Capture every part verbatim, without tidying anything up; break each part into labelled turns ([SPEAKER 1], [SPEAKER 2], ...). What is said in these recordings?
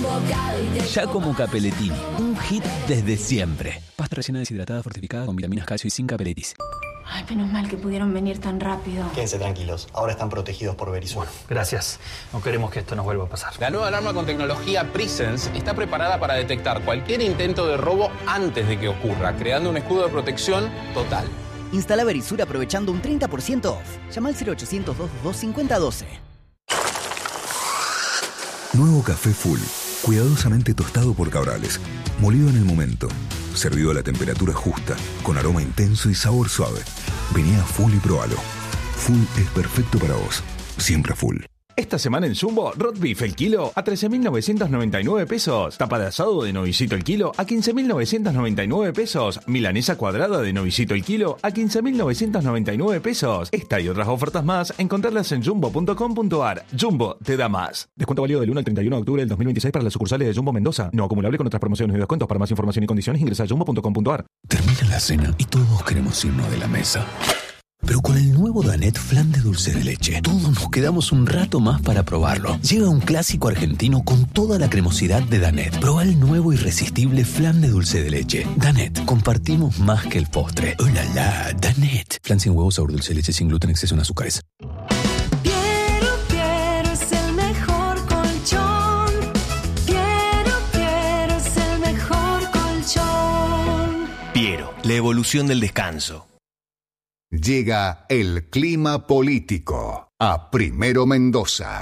[SPEAKER 1] Giacomo Capellettini, un hit desde siempre. Pasta rellena deshidratada fortificada con vitaminas calcio y zinc Capelletis.
[SPEAKER 2] Ay, menos mal que pudieron venir tan rápido.
[SPEAKER 3] Quédense tranquilos, ahora están protegidos por Verizon.
[SPEAKER 4] Gracias, no queremos que esto nos vuelva a pasar.
[SPEAKER 5] La nueva alarma con tecnología Presence está preparada para detectar cualquier intento de robo antes de que ocurra, creando un escudo de protección total.
[SPEAKER 6] Instala Verisur aprovechando un treinta por ciento off. Llama al cero ochocientos, doscientos dos, cincuenta doce.
[SPEAKER 7] Nuevo café Full, cuidadosamente tostado por Cabrales, molido en el momento, servido a la temperatura justa, con aroma intenso y sabor suave. Vení a Full y probalo. Full es perfecto para vos, siempre Full.
[SPEAKER 8] Esta semana en Jumbo, roast beef el kilo a trece mil novecientos noventa y nueve pesos. Tapa de asado de novicito el kilo a quince mil novecientos noventa y nueve pesos. Milanesa cuadrada de novicito el kilo a quince mil novecientos noventa y nueve pesos. Esta y otras ofertas más, encontrarlas en jumbo punto com punto ar. Jumbo te da más. Descuento válido del uno al treinta y uno de octubre del dos mil veintiséis para las sucursales de Jumbo Mendoza. No acumulable con otras promociones y descuentos. Para más información y condiciones ingresa a jumbo punto com punto ar.
[SPEAKER 1] Termina la cena y todos queremos irnos de la mesa. Pero con el nuevo Danet Flan de dulce de leche, todos nos quedamos un rato más para probarlo. Llega un clásico argentino con toda la cremosidad de Danet. Proba el nuevo irresistible flan de dulce de leche. Danet, compartimos más que el postre. ¡Oh, la, la! Danet. Flan sin huevo, sabor dulce de leche, sin gluten, exceso en azúcares.
[SPEAKER 9] Piero, Piero es el mejor colchón. Piero, Piero es el mejor colchón.
[SPEAKER 10] Piero, la evolución del descanso.
[SPEAKER 11] Llega el clima político a Primero Mendoza.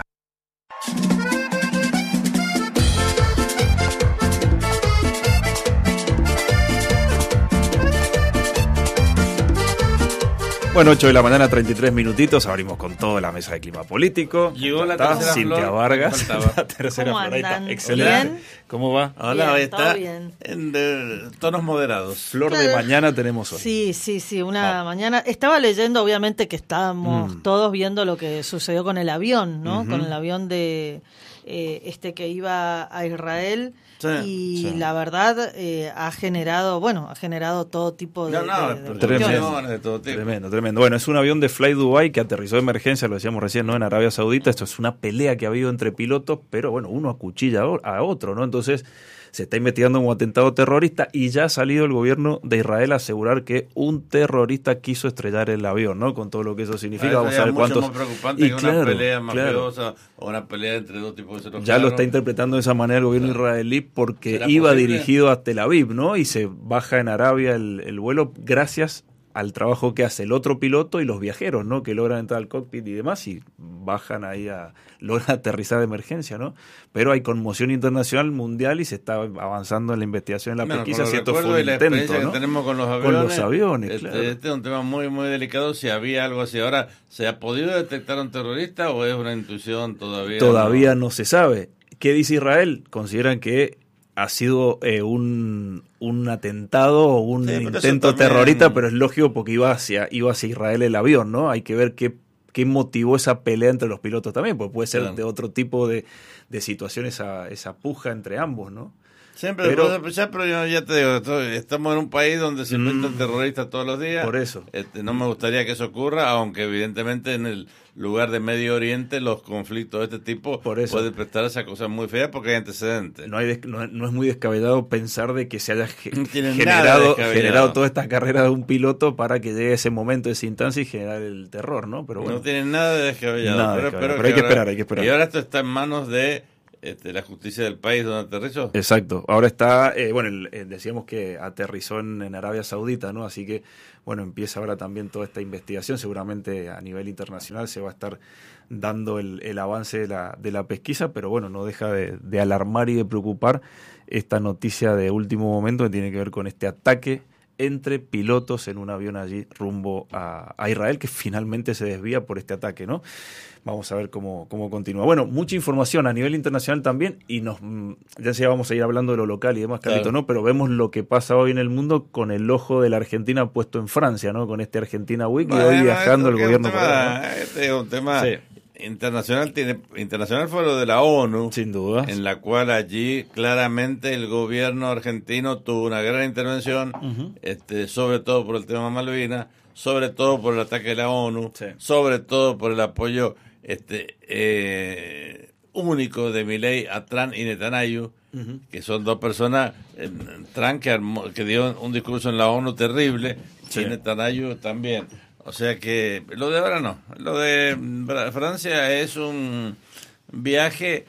[SPEAKER 12] Bueno, ocho de la mañana, treinta y tres minutitos, abrimos con toda la mesa de clima político.
[SPEAKER 13] Llegó la
[SPEAKER 12] está
[SPEAKER 13] tercera
[SPEAKER 12] Cintia
[SPEAKER 13] flor,
[SPEAKER 12] Vargas,
[SPEAKER 13] la
[SPEAKER 12] tercera
[SPEAKER 13] ¿Cómo
[SPEAKER 12] flor, ahí está.
[SPEAKER 13] andan?
[SPEAKER 12] Excelente.
[SPEAKER 13] ¿Bien?
[SPEAKER 12] ¿Cómo va?
[SPEAKER 13] Hola, hoy
[SPEAKER 14] Bien, todo
[SPEAKER 13] está
[SPEAKER 14] bien.
[SPEAKER 13] en de, tonos moderados.
[SPEAKER 12] Flor de mañana tenemos hoy.
[SPEAKER 14] Sí, sí, sí, una mañana. Estaba leyendo, obviamente, que estábamos
[SPEAKER 12] Mm.
[SPEAKER 14] todos viendo lo que sucedió con el avión, ¿no?
[SPEAKER 12] Ujú.
[SPEAKER 14] Con el avión de eh, este que iba a Israel.
[SPEAKER 13] Sí,
[SPEAKER 14] y
[SPEAKER 13] sí.
[SPEAKER 14] la verdad eh, ha generado, bueno, ha generado todo tipo de,
[SPEAKER 13] No, no,
[SPEAKER 14] de- de
[SPEAKER 13] pero
[SPEAKER 14] cuestiones.
[SPEAKER 12] Tremendo,
[SPEAKER 13] de todo tipo.
[SPEAKER 12] tremendo, tremendo. Bueno, es un avión de Fly Dubai que aterrizó de emergencia, lo decíamos recién, ¿no? En Arabia Saudita. Esto es una pelea que ha habido entre pilotos, pero bueno, uno acuchilla a otro, ¿no? Entonces se está investigando como atentado terrorista y ya ha salido el gobierno de Israel a asegurar que un terrorista quiso estrellar el avión, ¿no? Con todo lo que eso significa.
[SPEAKER 13] Eso
[SPEAKER 12] Vamos
[SPEAKER 13] ya
[SPEAKER 12] a ver
[SPEAKER 13] es mucho
[SPEAKER 12] cuántos.
[SPEAKER 13] más preocupante
[SPEAKER 12] Y
[SPEAKER 13] que
[SPEAKER 12] claro,
[SPEAKER 13] una pelea
[SPEAKER 12] claro.
[SPEAKER 13] mafiosa o una pelea entre dos tipos de seres
[SPEAKER 12] Ya lo
[SPEAKER 13] humanos.
[SPEAKER 12] está interpretando de esa manera el gobierno israelí porque
[SPEAKER 13] ¿Será
[SPEAKER 12] iba
[SPEAKER 13] posible?
[SPEAKER 12] dirigido a Tel Aviv, ¿no? Y se baja en Arabia el, el vuelo gracias al trabajo que hace el otro piloto y los viajeros, ¿no? Que logran entrar al cockpit y demás y bajan ahí a logran aterrizar de emergencia, ¿no? Pero hay conmoción internacional mundial y se está avanzando en la investigación, en la
[SPEAKER 13] Bueno,
[SPEAKER 12] pesquisa,
[SPEAKER 13] con
[SPEAKER 12] si
[SPEAKER 13] los
[SPEAKER 12] esto fue
[SPEAKER 13] recuerdos
[SPEAKER 12] un
[SPEAKER 13] y la
[SPEAKER 12] intento,
[SPEAKER 13] experiencia
[SPEAKER 12] ¿no?
[SPEAKER 13] que tenemos con los aviones.
[SPEAKER 12] Con los aviones,
[SPEAKER 13] este,
[SPEAKER 12] claro.
[SPEAKER 13] este es un tema muy, muy delicado. Si había algo así. Ahora, ¿se ha podido detectar un terrorista o es una intuición todavía?
[SPEAKER 12] Todavía no se sabe. ¿Qué dice Israel? Consideran que ha sido eh, un, un atentado o un
[SPEAKER 13] Sí, pero eso
[SPEAKER 12] intento
[SPEAKER 13] también-
[SPEAKER 12] terrorista, pero es lógico porque iba hacia, iba hacia Israel el avión, ¿no? Hay que ver qué, qué motivó esa pelea entre los pilotos también, porque puede ser
[SPEAKER 13] Claro.
[SPEAKER 12] de otro tipo de, de situación esa, esa puja entre ambos, ¿no?
[SPEAKER 13] Siempre,
[SPEAKER 12] Pero-
[SPEAKER 13] pero, ya, pero yo ya te digo, esto- estamos en un país donde se inventan terroristas todos los días.
[SPEAKER 12] Por eso.
[SPEAKER 13] Este, no me gustaría que eso ocurra, aunque evidentemente en el lugar de Medio Oriente los conflictos de este tipo
[SPEAKER 12] eso.
[SPEAKER 13] pueden prestarse a cosas muy feas porque hay antecedentes.
[SPEAKER 12] No, hay des- no, no es muy descabellado pensar de que se haya ge-
[SPEAKER 13] tiene nada
[SPEAKER 12] generado,
[SPEAKER 13] descabellado.
[SPEAKER 12] generado toda esta carrera de un piloto para que llegue ese momento, esa instancia y generar el terror, ¿no? Pero bueno.
[SPEAKER 13] No tiene nada de descabellado.
[SPEAKER 12] Nada
[SPEAKER 13] pero,
[SPEAKER 12] descabellado,
[SPEAKER 13] pero
[SPEAKER 12] pero hay que
[SPEAKER 13] ahora-
[SPEAKER 12] esperar, hay que esperar.
[SPEAKER 13] Y ahora esto está en manos de este, la justicia del país donde aterrizó.
[SPEAKER 12] Exacto. Ahora está, eh, bueno, el- eh, decíamos que aterrizó en, en Arabia Saudita, ¿no? Así que, bueno, empieza ahora también toda esta investigación. Seguramente a nivel internacional se va a estar dando el, el avance de la, de la pesquisa, pero bueno, no deja de, de alarmar y de preocupar esta noticia de último momento que tiene que ver con este ataque entre pilotos en un avión allí rumbo a, a Israel, que finalmente se desvía por este ataque, ¿no? Vamos a ver cómo, cómo continúa. Bueno, mucha información a nivel internacional también, y nos mm, ya sea vamos a ir hablando de lo local y demás, Carlito,
[SPEAKER 13] Claro.
[SPEAKER 12] ¿no? Pero vemos lo que pasa hoy en el mundo con el ojo de la Argentina puesto en Francia, ¿no? Con este Argentina Week y hoy
[SPEAKER 13] Bueno,
[SPEAKER 12] viajando el
[SPEAKER 13] esto que es
[SPEAKER 12] gobierno
[SPEAKER 13] un
[SPEAKER 12] por
[SPEAKER 13] tema-
[SPEAKER 12] allá, ¿no?
[SPEAKER 13] Este es un tema
[SPEAKER 12] Sí.
[SPEAKER 13] internacional. Tiene, internacional fue lo de la ONU.
[SPEAKER 12] Sin duda.
[SPEAKER 13] En la cual allí claramente el gobierno argentino tuvo una gran intervención,
[SPEAKER 12] Ujú.
[SPEAKER 13] este, sobre todo por el tema Malvinas, sobre todo por el ataque de la ONU,
[SPEAKER 12] Sí.
[SPEAKER 13] sobre todo por el apoyo este, eh, único de Milei a Trump y Netanyahu, uh-huh. que son dos personas, eh, Trump que, armó, que dio un discurso en la ONU terrible, sí. y Netanyahu también. O sea que lo de ahora no, lo de Francia es un viaje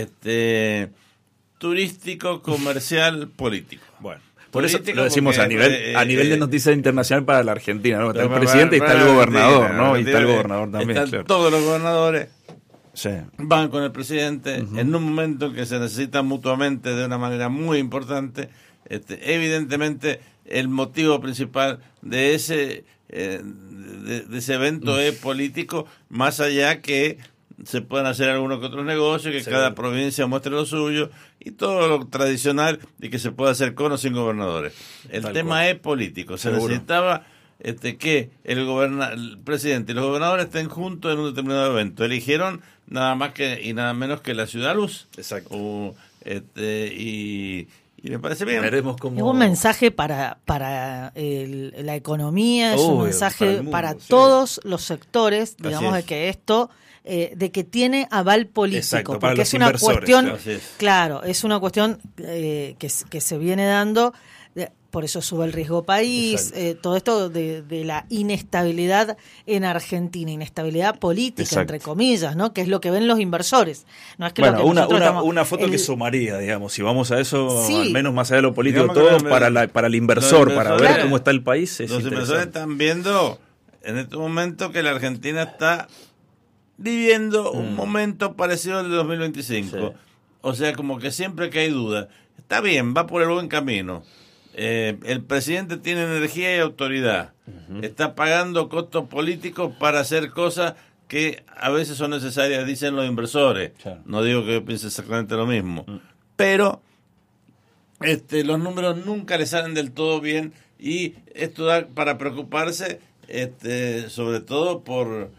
[SPEAKER 13] este turístico, comercial, político.
[SPEAKER 12] Bueno. Por eso lo decimos a nivel eh, a nivel eh, de noticias internacional para la Argentina, ¿no? Está el presidente y está el gobernador, ¿no? Y está el gobernador también.
[SPEAKER 13] Están
[SPEAKER 12] claro.
[SPEAKER 13] todos los gobernadores
[SPEAKER 12] sí.
[SPEAKER 13] van con el presidente uh-huh. en un momento que se necesitan mutuamente de una manera muy importante. Este, evidentemente, el motivo principal de ese eh, de, de ese evento uh-huh. es político, más allá que se pueden hacer algunos que otros negocios, que sí. cada provincia muestre lo suyo y todo lo tradicional y que se pueda hacer con o sin gobernadores. El Tal tema cual. es político. Se Seguro. necesitaba este, que el, goberna- el presidente y los gobernadores estén juntos en un determinado evento. Eligieron nada más que y nada menos que la Ciudad Luz.
[SPEAKER 12] Exacto.
[SPEAKER 13] O, este, y, y me parece bien.
[SPEAKER 14] Veremos cómo... Es un mensaje para, para el, la economía, es Obvio, un mensaje para, mundo, para sí. todos los sectores, digamos, de que esto... Eh, de que tiene aval político,
[SPEAKER 12] Exacto,
[SPEAKER 14] porque es una cuestión, claro, es. claro, es una cuestión eh, que, que se viene dando, de, por eso sube el riesgo país, eh, todo esto de, de la inestabilidad en Argentina, inestabilidad política, Exacto. entre comillas, ¿no? Que es lo que ven los inversores. No es que
[SPEAKER 12] bueno,
[SPEAKER 14] lo que
[SPEAKER 12] una, una,
[SPEAKER 14] estamos,
[SPEAKER 12] una foto
[SPEAKER 14] el,
[SPEAKER 12] que sumaría, digamos, si vamos a eso,
[SPEAKER 14] sí.
[SPEAKER 12] al menos más allá de lo político,
[SPEAKER 13] Digamos
[SPEAKER 12] todo
[SPEAKER 13] me,
[SPEAKER 12] para, la, para el inversor, para ver
[SPEAKER 13] claro.
[SPEAKER 12] cómo está el país. Es
[SPEAKER 13] los inversores están viendo en este momento que la Argentina está viviendo un mm. momento parecido al de dos mil veinticinco. Sí. O sea, como que siempre que hay duda, está bien, va por el buen camino. Eh, el presidente tiene energía y autoridad. Uh-huh. Está pagando costos políticos para hacer cosas que a veces son necesarias, dicen los inversores. Sí. No digo que yo piense exactamente lo mismo. Mm. Pero este, los números nunca le salen del todo bien y esto da para preocuparse, este, sobre todo por...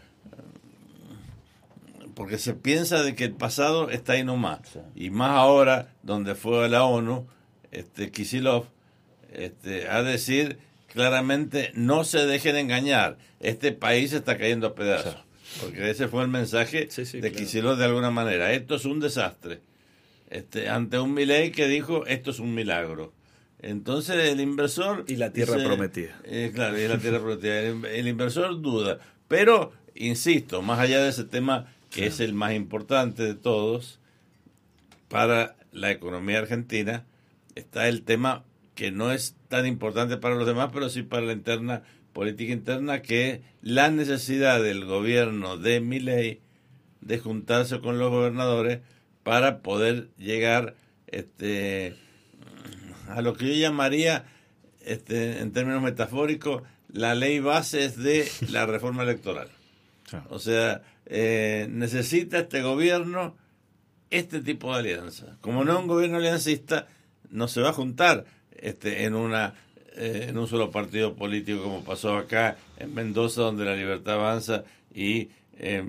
[SPEAKER 13] porque se piensa de que el pasado está ahí nomás. Sí. Y más ahora, donde fue a la ONU, este Kicillof, este, a decir claramente, no se dejen engañar, este país está cayendo a pedazos. Sí. Porque ese fue el mensaje sí, sí, de claro. Kicillof de alguna manera. Esto es un desastre. Este, ante un Milei que dijo, esto es un milagro. Entonces el inversor...
[SPEAKER 12] Y la tierra dice, prometida.
[SPEAKER 13] Eh, claro, y la tierra prometida. El, el inversor duda. Pero, insisto, más allá de ese tema... que sí. es el más importante de todos, para la economía argentina, está el tema que no es tan importante para los demás, pero sí para la interna política interna, que es la necesidad del gobierno de Milei de juntarse con los gobernadores para poder llegar este, a lo que yo llamaría, este, en términos metafóricos, la ley base de la reforma electoral. Sí. O sea... Eh, necesita este gobierno este tipo de alianza. Como no es un gobierno aliancista, no se va a juntar este en una eh, en un solo partido político como pasó acá en Mendoza, donde La Libertad Avanza y eh,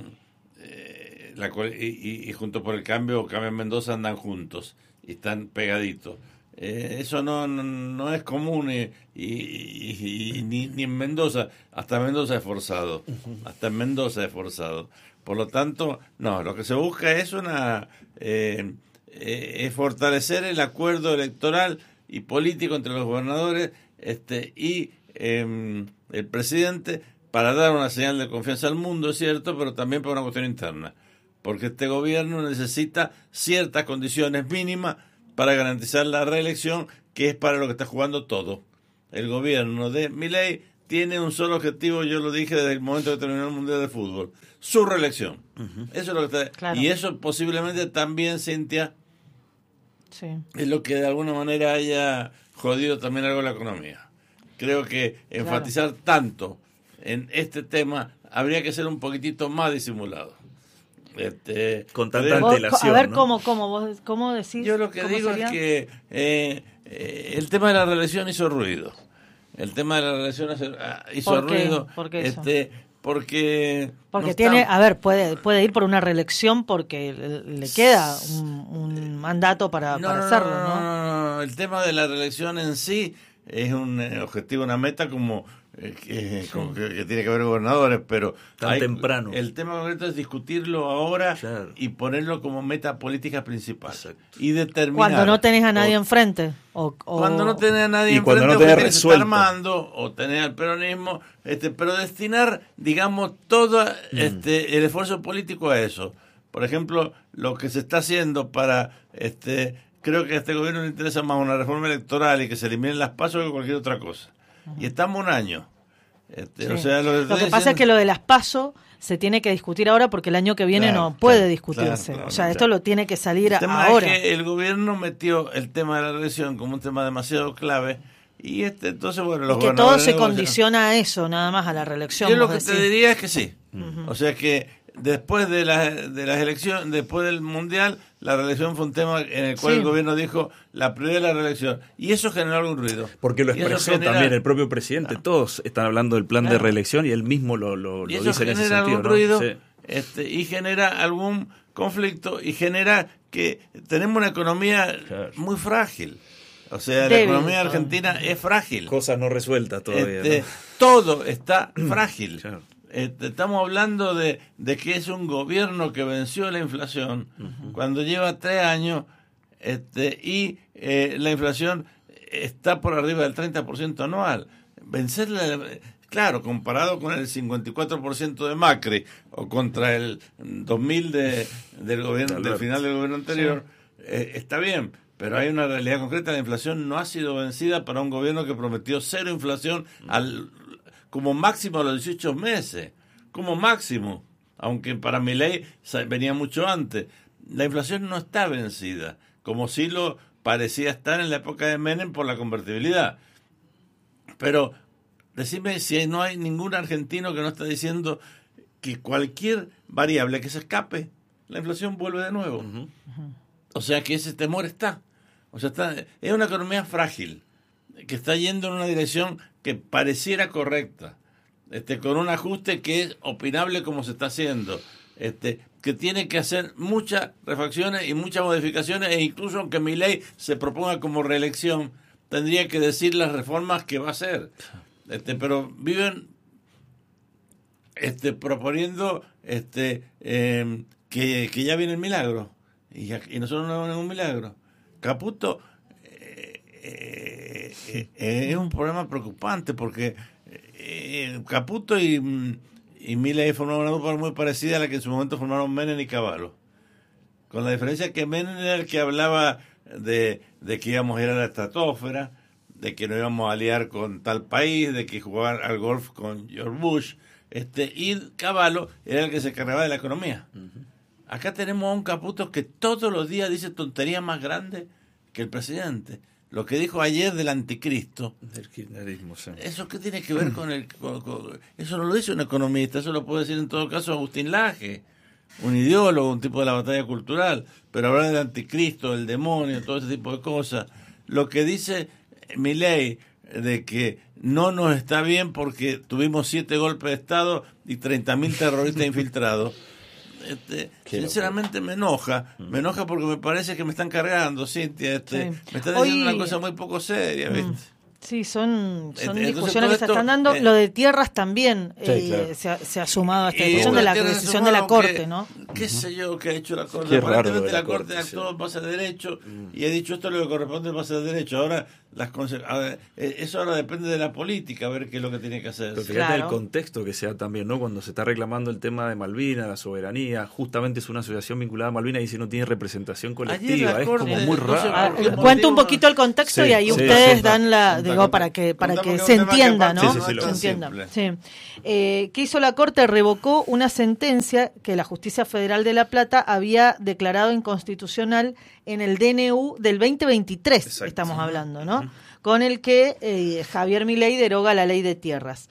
[SPEAKER 13] eh, la y, y Juntos por el Cambio, Cambio en Mendoza andan juntos y están pegaditos. Eh, eso no, no no es común y, y, y, y ni, ni en Mendoza, hasta Mendoza es forzado, uh-huh. hasta en Mendoza es forzado. Por lo tanto, no, lo que se busca es una eh, eh, es fortalecer el acuerdo electoral y político entre los gobernadores este y eh, el presidente para dar una señal de confianza al mundo, es cierto, pero también para una cuestión interna, porque este gobierno necesita ciertas condiciones mínimas para garantizar la reelección, que es para lo que está jugando todo. El gobierno de Milei tiene un solo objetivo, yo lo dije desde el momento que terminó el Mundial de Fútbol, su reelección. Uh-huh. Eso es lo que está. Claro. Y eso posiblemente también, Cintia, sí. es lo que de alguna manera haya jodido también algo la economía. Creo que enfatizar claro. tanto en este tema habría que ser un poquitito más disimulado. Este,
[SPEAKER 12] con tanta antelación.
[SPEAKER 14] A ver,
[SPEAKER 12] ¿no?
[SPEAKER 14] ¿cómo, cómo, vos, cómo decís?
[SPEAKER 13] Yo lo que digo sería? es que eh, eh, el tema de la reelección hizo ruido. El tema de la reelección hizo
[SPEAKER 14] ¿Por qué?
[SPEAKER 13] ruido.
[SPEAKER 14] ¿Por qué eso?
[SPEAKER 13] Este, porque
[SPEAKER 14] porque
[SPEAKER 13] no
[SPEAKER 14] tiene,
[SPEAKER 13] está...
[SPEAKER 14] a ver, puede puede ir por una reelección porque le, le queda un, un mandato para,
[SPEAKER 13] no,
[SPEAKER 14] para
[SPEAKER 13] no,
[SPEAKER 14] hacerlo,
[SPEAKER 13] no,
[SPEAKER 14] ¿no?
[SPEAKER 13] No, no, el tema de la reelección en sí es un objetivo, una meta como eh, que, sí. con, que, que tiene que haber gobernadores, pero
[SPEAKER 12] tan
[SPEAKER 13] hay,
[SPEAKER 12] temprano.
[SPEAKER 13] El tema concreto es discutirlo ahora claro. y ponerlo como meta política principal. Exacto. Y determinar.
[SPEAKER 14] Cuando no tenés a nadie o, enfrente. O, o,
[SPEAKER 13] cuando no tenés a nadie
[SPEAKER 12] y
[SPEAKER 13] enfrente,
[SPEAKER 12] cuando no
[SPEAKER 13] tenés
[SPEAKER 12] o que
[SPEAKER 13] se está armando, o tenés al peronismo, este, pero destinar, digamos, todo mm. este, el esfuerzo político a eso. Por ejemplo, lo que se está haciendo para, este, creo que a este gobierno le interesa más una reforma electoral y que se eliminen las PASO que cualquier otra cosa. Uh-huh. Y estamos un año. Este,
[SPEAKER 14] sí.
[SPEAKER 13] o sea, lo que,
[SPEAKER 14] lo que pasa
[SPEAKER 13] diciendo...
[SPEAKER 14] es que lo de las PASO se tiene que discutir ahora porque el año que viene claro, no puede claro, discutirse. Claro, claro, o sea, claro. esto lo tiene que salir
[SPEAKER 13] el tema
[SPEAKER 14] ahora.
[SPEAKER 13] Es que el gobierno metió el tema de la reelección como un tema demasiado clave y este entonces, bueno, los
[SPEAKER 14] y que todo se condiciona a eso, nada más a la reelección.
[SPEAKER 13] Yo lo que
[SPEAKER 14] decir.
[SPEAKER 13] te diría es que sí. Uh-huh. O sea que después de la, de las elecciones, después del Mundial, la reelección fue un tema en el cual sí. el gobierno dijo la prioridad de la reelección. Y eso generó algún ruido.
[SPEAKER 12] Porque lo expresó genera... también el propio presidente. Ah. Todos están hablando del plan claro. de reelección y él mismo lo, lo, lo dice en ese sentido. Y eso genera algún
[SPEAKER 13] ¿no? ruido
[SPEAKER 12] sí.
[SPEAKER 13] este, y genera algún conflicto y genera que tenemos una economía claro. muy frágil. O sea, Débil, la economía argentina ah. es frágil.
[SPEAKER 12] Cosas no resueltas todavía.
[SPEAKER 13] Este,
[SPEAKER 12] ¿no?
[SPEAKER 13] Todo está frágil.
[SPEAKER 12] Claro.
[SPEAKER 13] Este, estamos hablando de, de que es un gobierno que venció la inflación uh-huh. cuando lleva tres años este, y eh, la inflación está por arriba del treinta por ciento anual. Vencerla, claro, comparado con el cincuenta y cuatro por ciento de Macri o contra el dos mil de, del, gobierno, del final del gobierno anterior, sí. eh, está bien. Pero hay una realidad concreta, la inflación no ha sido vencida para un gobierno que prometió cero inflación al como máximo a los dieciocho meses, como máximo, aunque para Milei venía mucho antes. La inflación no está vencida, como sí lo parecía estar en la época de Menem por la convertibilidad. Pero decime si no hay ningún argentino que no está diciendo que cualquier variable que se escape, la inflación vuelve de nuevo. Uh-huh. O sea que ese temor está. O sea, está, es una economía frágil, que está yendo en una dirección que pareciera correcta, este, con un ajuste que es opinable como se está haciendo, este, que tiene que hacer muchas refacciones y muchas modificaciones, e incluso aunque Milei se proponga como reelección, tendría que decir las reformas que va a hacer. Este, pero viven este, proponiendo este, eh, que, que ya viene el milagro, y, ya, y nosotros no vemos ningún milagro. Caputo eh, eh, eh, es un problema preocupante porque eh, Caputo y, y Milei formaron una dupla muy parecida a la que en su momento formaron Menem y Cavallo, con la diferencia que Menem era el que hablaba de, de que íbamos a ir a la estratosfera, de que nos íbamos a aliar con tal país, de que jugar al golf con George Bush, este, y Cavallo era el que se encargaba de la economía. Uh-huh. Acá tenemos a un Caputo que todos los días dice tonterías más grandes que el presidente. Lo que dijo ayer del anticristo.
[SPEAKER 12] Del kirchnerismo, sí.
[SPEAKER 13] ¿Eso qué tiene que ver con el...? Con, con, eso no lo dice un economista, eso lo puede decir en todo caso Agustín Laje, un ideólogo, un tipo de la batalla cultural. Pero hablar del anticristo, del demonio, todo ese tipo de cosas. Lo que dice Milei de que no nos está bien porque tuvimos siete golpes de Estado y treinta mil terroristas infiltrados. Este, sinceramente me enoja, me enoja porque me parece que me están cargando, Cintia, este, sí. me están diciendo Hoy, una cosa muy poco seria, ¿viste?
[SPEAKER 14] Sí, son, son
[SPEAKER 13] Entonces,
[SPEAKER 14] discusiones que se están dando. Eh, lo de tierras también sí, eh, claro. se, ha, se ha sumado a esta discusión de la decisión de la Corte,
[SPEAKER 13] que,
[SPEAKER 14] ¿no?
[SPEAKER 13] ¿Qué sé yo que ha hecho la Corte?
[SPEAKER 12] Qué
[SPEAKER 13] Aparentemente la,
[SPEAKER 12] la
[SPEAKER 13] Corte,
[SPEAKER 12] Corte
[SPEAKER 13] actuó
[SPEAKER 12] sí.
[SPEAKER 13] en base de derecho mm. y ha dicho esto es lo que corresponde en base de derecho. Ahora, las ahora, eso ahora depende de la política, a ver qué es lo que tiene que hacer.
[SPEAKER 12] Pero fíjate claro. el contexto que sea también, ¿no? Cuando se está reclamando el tema de Malvinas, la soberanía, justamente es una asociación vinculada a Malvinas y dice no tiene representación colectiva, es como muy raro.
[SPEAKER 14] Ah, cuento un poquito el contexto sí, y ahí sí, ustedes sí, dan la, digo, para que para que se entienda, ¿no?
[SPEAKER 13] Sí, sí, sí,
[SPEAKER 14] se entienda. Sí. Eh, ¿Qué hizo la Corte? Revocó una sentencia que la Justicia Federal de La Plata había declarado inconstitucional en el D N U del veinte veintitrés, exacto. Estamos hablando, ¿no? Uh-huh. Con el que eh, Javier Milei deroga la ley de tierras.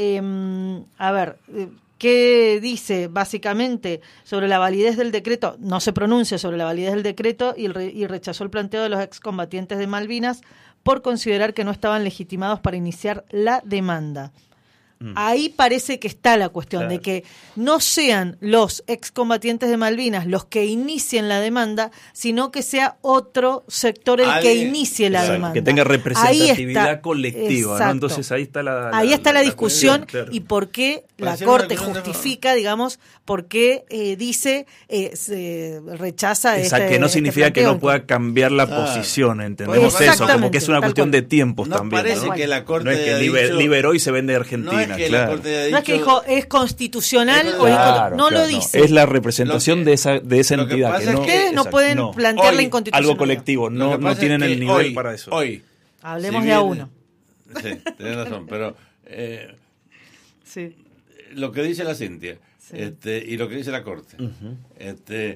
[SPEAKER 14] Eh, a ver, ¿qué dice básicamente sobre la validez del decreto? No se pronuncia sobre la validez del decreto y, re, y rechazó el planteo de los excombatientes de Malvinas por considerar que no estaban legitimados para iniciar la demanda. Mm. Ahí parece que está la cuestión, claro, de que no sean los excombatientes de Malvinas los que inicien la demanda, sino que sea otro sector el Alguien, que inicie la exacto, demanda.
[SPEAKER 12] Que tenga representatividad está, colectiva, ¿no? Entonces ahí está la, la
[SPEAKER 14] Ahí está la, la discusión,
[SPEAKER 12] claro,
[SPEAKER 14] y por qué la Corte justifica, digamos, por qué eh, dice, eh, se rechaza
[SPEAKER 12] Exacto,
[SPEAKER 14] este,
[SPEAKER 12] que no significa
[SPEAKER 14] este
[SPEAKER 12] que no pueda cambiar la claro. posición, entendemos pues eso, como que es una cuestión cual. de tiempos
[SPEAKER 13] no
[SPEAKER 12] también.
[SPEAKER 13] Parece
[SPEAKER 12] ¿no?
[SPEAKER 13] que la Corte
[SPEAKER 12] no es que liber,
[SPEAKER 13] dicho,
[SPEAKER 12] liberó y se vende Argentina.
[SPEAKER 13] No es que,
[SPEAKER 12] claro.
[SPEAKER 13] la Corte haya
[SPEAKER 14] dicho, no es que dijo es constitucional es, o
[SPEAKER 12] claro,
[SPEAKER 14] no
[SPEAKER 12] claro,
[SPEAKER 14] lo dice.
[SPEAKER 12] No. Es la representación que, de esa de esa
[SPEAKER 13] lo
[SPEAKER 12] entidad.
[SPEAKER 13] Que
[SPEAKER 12] que no,
[SPEAKER 14] ustedes no
[SPEAKER 12] exacto,
[SPEAKER 14] pueden
[SPEAKER 12] no.
[SPEAKER 14] plantear
[SPEAKER 12] hoy,
[SPEAKER 14] la inconstitucionalidad.
[SPEAKER 12] Algo colectivo, no, no tienen el nivel
[SPEAKER 13] hoy,
[SPEAKER 12] para eso.
[SPEAKER 13] Hoy.
[SPEAKER 14] Hablemos si de a uno.
[SPEAKER 13] Sí, tenés razón, pero eh,
[SPEAKER 14] sí.
[SPEAKER 13] lo que dice la Cintia sí. este, y lo que dice la Corte uh-huh. este,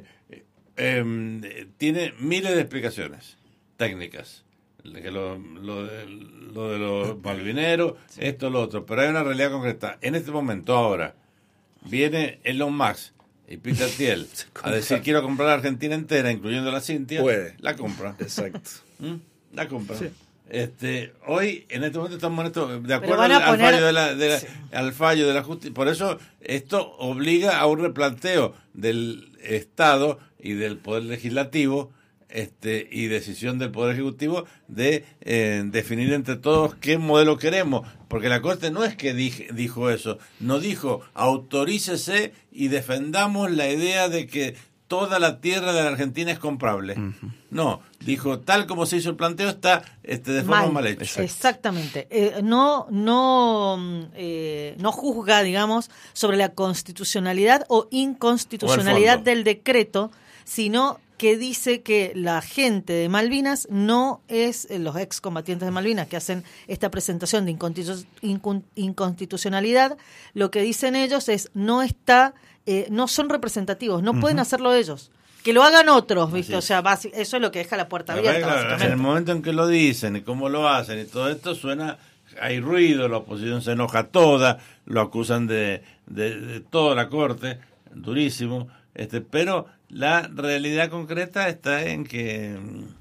[SPEAKER 13] eh, tiene miles de explicaciones técnicas. Que lo, lo, de, lo de los malvineros, sí. esto, lo otro, pero hay una realidad concreta. En este momento, ahora, viene Elon Musk y Peter Thiel a decir quiero comprar la Argentina entera, incluyendo la Cintia, puede, la compra.
[SPEAKER 12] Exacto.
[SPEAKER 13] ¿Mm? La compra. Sí. Este, hoy, en este momento estamos en esto, de acuerdo al,
[SPEAKER 14] poner...
[SPEAKER 13] al fallo de la, de la sí. al fallo de la justicia. Por eso esto obliga a un replanteo del Estado y del Poder Legislativo, este y decisión del Poder Ejecutivo de eh, definir entre todos qué modelo queremos, porque la Corte no es que dije, dijo eso, no dijo autorícese y defendamos la idea de que toda la tierra de la Argentina es comprable. Uh-huh. No, dijo tal como se hizo el planteo está este, de forma mal, mal hecho.
[SPEAKER 14] Exacto. Exactamente. Eh, no no eh, no juzga, digamos, sobre la constitucionalidad o inconstitucionalidad o del decreto, sino que dice que la gente de Malvinas no es, eh, los excombatientes de Malvinas que hacen esta presentación de inconstitu- incon- inconstitucionalidad, lo que dicen ellos es no está, eh, no son representativos, no uh-huh. pueden hacerlo ellos. Que lo hagan otros, ¿viste? O sea, basi- eso es lo que deja la puerta la abierta,
[SPEAKER 13] regla,
[SPEAKER 14] básicamente.
[SPEAKER 13] En el momento en que lo dicen y cómo lo hacen y todo esto suena, hay ruido, la oposición se enoja toda, lo acusan de, de, de toda la Corte, durísimo, este, pero la realidad concreta está en que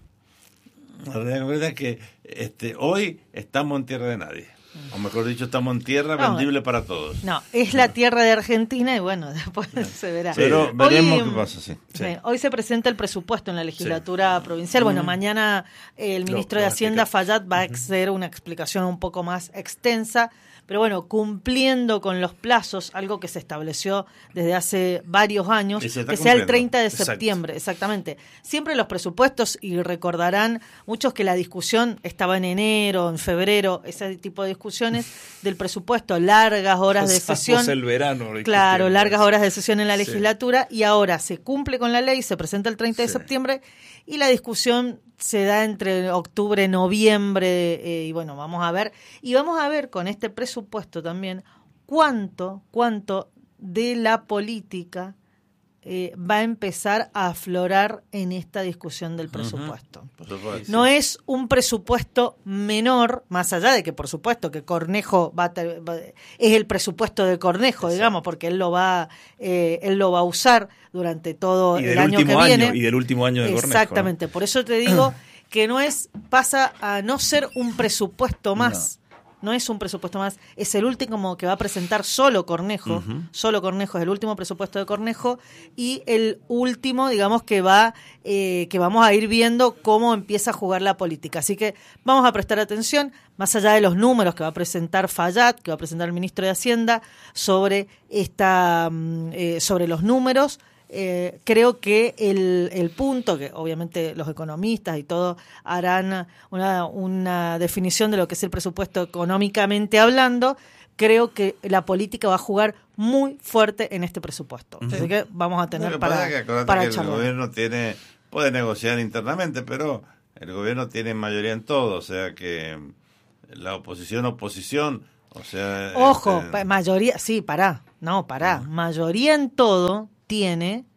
[SPEAKER 13] la realidad concreta es que este, hoy estamos en tierra de nadie. O mejor dicho, estamos en tierra no, vendible para todos.
[SPEAKER 14] No, es la tierra de Argentina y bueno, después se verá.
[SPEAKER 13] Pero sí, veremos hoy, qué pasa, sí.
[SPEAKER 14] sí. Hoy se presenta el presupuesto en la legislatura sí. provincial. Bueno, mm. mañana el ministro no, de Hacienda, Fayad, va a hacer una explicación un poco más extensa. Pero bueno, cumpliendo con los plazos, algo que se estableció desde hace varios años, que sea el treinta de septiembre, Exacto. exactamente. Siempre los presupuestos, y recordarán muchos que la discusión estaba en enero, en febrero, ese tipo de discusiones del presupuesto, largas horas de sesión.
[SPEAKER 12] el verano.
[SPEAKER 14] Claro, largas horas de sesión en la legislatura, sí. y ahora se cumple con la ley, se presenta el treinta sí. de septiembre, y la discusión se da entre octubre, noviembre, eh, y bueno, vamos a ver. Y vamos a ver con este presupuesto también cuánto, cuánto de la política eh, va a empezar a aflorar en esta discusión del presupuesto. Uh-huh. Por supuesto, no sí. es un presupuesto menor, más allá de que por supuesto que Cornejo va a ter, va, es el presupuesto de Cornejo, Exacto. digamos, porque él lo va eh, él lo va a usar durante todo el año que
[SPEAKER 12] año,
[SPEAKER 14] viene.
[SPEAKER 12] Y del último año de Cornejo.
[SPEAKER 14] Exactamente, ¿no? Por eso te digo que no es, pasa a no ser un presupuesto más. No. No es un presupuesto más, es el último que va a presentar solo Cornejo, uh-huh. solo Cornejo es el último presupuesto de Cornejo y el último, digamos, que va eh, que vamos a ir viendo cómo empieza a jugar la política. Así que vamos a prestar atención, más allá de los números que va a presentar Fayad, que va a presentar el ministro de Hacienda, sobre esta eh, sobre los números. Eh, creo que el, el punto, que obviamente los economistas y todo harán una, una definición de lo que es el presupuesto económicamente hablando, creo que la política va a jugar muy fuerte en este presupuesto. Uh-huh. Así que vamos a tener no, para,
[SPEAKER 13] que
[SPEAKER 14] para
[SPEAKER 13] que el gobierno tiene puede negociar internamente, pero el gobierno tiene mayoría en todo, o sea que la oposición, oposición, o sea...
[SPEAKER 14] Ojo,
[SPEAKER 13] este...
[SPEAKER 14] mayoría, sí, pará, no, pará, uh-huh. mayoría en todo tiene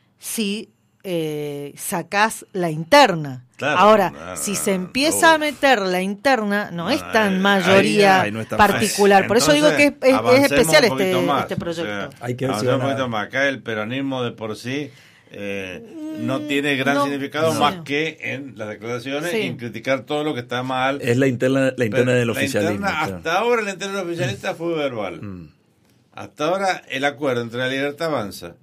[SPEAKER 14] si eh, sacás la interna. Claro, Ahora, no, si no, se empieza no, a meter la interna, no, no es tan mayoría ahí, ahí no es tan particular. Por Entonces, eso digo que es, es, es especial este,
[SPEAKER 13] más,
[SPEAKER 14] este proyecto.
[SPEAKER 13] O sea, hay que avancemos un poquito más. Acá el peronismo de por sí eh, no tiene gran
[SPEAKER 14] no,
[SPEAKER 13] significado
[SPEAKER 14] no.
[SPEAKER 13] más que en las declaraciones
[SPEAKER 14] Sí.
[SPEAKER 13] y en criticar todo lo que está mal.
[SPEAKER 12] Es la interna, la interna
[SPEAKER 13] Pero
[SPEAKER 12] del
[SPEAKER 13] la
[SPEAKER 12] oficialismo.
[SPEAKER 13] interna,
[SPEAKER 12] claro.
[SPEAKER 13] hasta ahora la interna del oficialista fue verbal.
[SPEAKER 12] Mm.
[SPEAKER 13] Hasta ahora el acuerdo entre la Libertad Avanza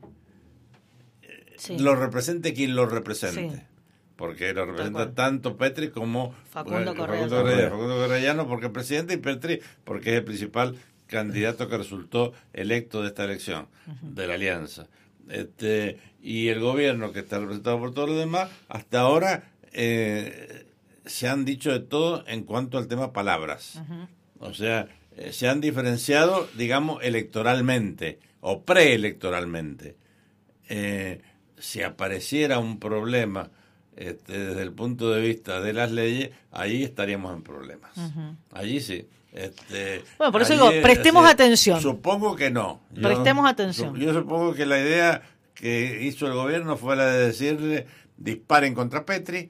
[SPEAKER 14] Sí.
[SPEAKER 13] lo represente quien lo represente.
[SPEAKER 14] Sí.
[SPEAKER 13] Porque lo representa
[SPEAKER 14] cual.
[SPEAKER 13] tanto Petri como
[SPEAKER 14] Facundo
[SPEAKER 13] eh,
[SPEAKER 14] Correa.
[SPEAKER 13] Facundo Correa, Facundo Correallano porque es presidente y Petri porque es el principal candidato que resultó electo de esta elección, uh-huh. de la alianza. Este, y el gobierno que está representado por todos los demás, hasta ahora eh, se han dicho de todo en cuanto al tema palabras. Uh-huh. O sea, eh, se han diferenciado, digamos, electoralmente o preelectoralmente. Eh, si apareciera un problema este, desde el punto de vista de las leyes, ahí estaríamos en problemas. Uh-huh. Allí sí. Este,
[SPEAKER 14] bueno, por eso
[SPEAKER 13] allí,
[SPEAKER 14] digo, prestemos
[SPEAKER 13] así,
[SPEAKER 14] atención.
[SPEAKER 13] Supongo que no. Yo,
[SPEAKER 14] prestemos atención.
[SPEAKER 13] Yo supongo que la idea que hizo el gobierno fue la de decirle disparen contra Petri.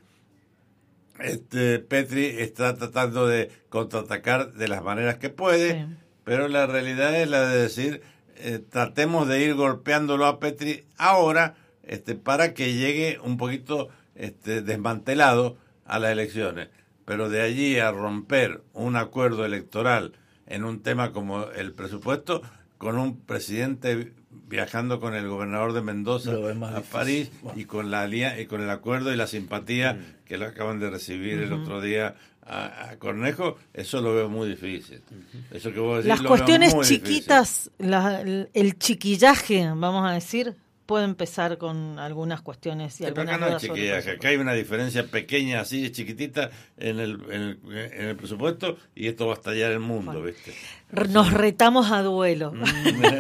[SPEAKER 13] Este, Petri está tratando de contraatacar de las maneras que puede, sí. pero la realidad es la de decir eh, tratemos de ir golpeándolo a Petri ahora este, para que llegue un poquito este, desmantelado a las elecciones. Pero de allí a romper un acuerdo electoral en un tema como el presupuesto, con un presidente viajando con el gobernador de Mendoza a difícil. París bueno. y con la y con el acuerdo y la simpatía mm. que lo acaban de recibir uh-huh. el otro día a, a Cornejo, eso lo veo muy difícil. Uh-huh. Eso que vos decís,
[SPEAKER 14] Las
[SPEAKER 13] lo
[SPEAKER 14] cuestiones
[SPEAKER 13] veo muy
[SPEAKER 14] chiquitas, la, el, el chiquillaje, vamos a decir, puede empezar con algunas cuestiones y
[SPEAKER 13] sí,
[SPEAKER 14] algunas
[SPEAKER 13] acá no hay chiquillaje,
[SPEAKER 14] sobre
[SPEAKER 13] acá hay una diferencia pequeña, así chiquitita en el, en el en el presupuesto y esto va a estallar el mundo, bueno. ¿viste?
[SPEAKER 14] Nos retamos a duelo.
[SPEAKER 13] no,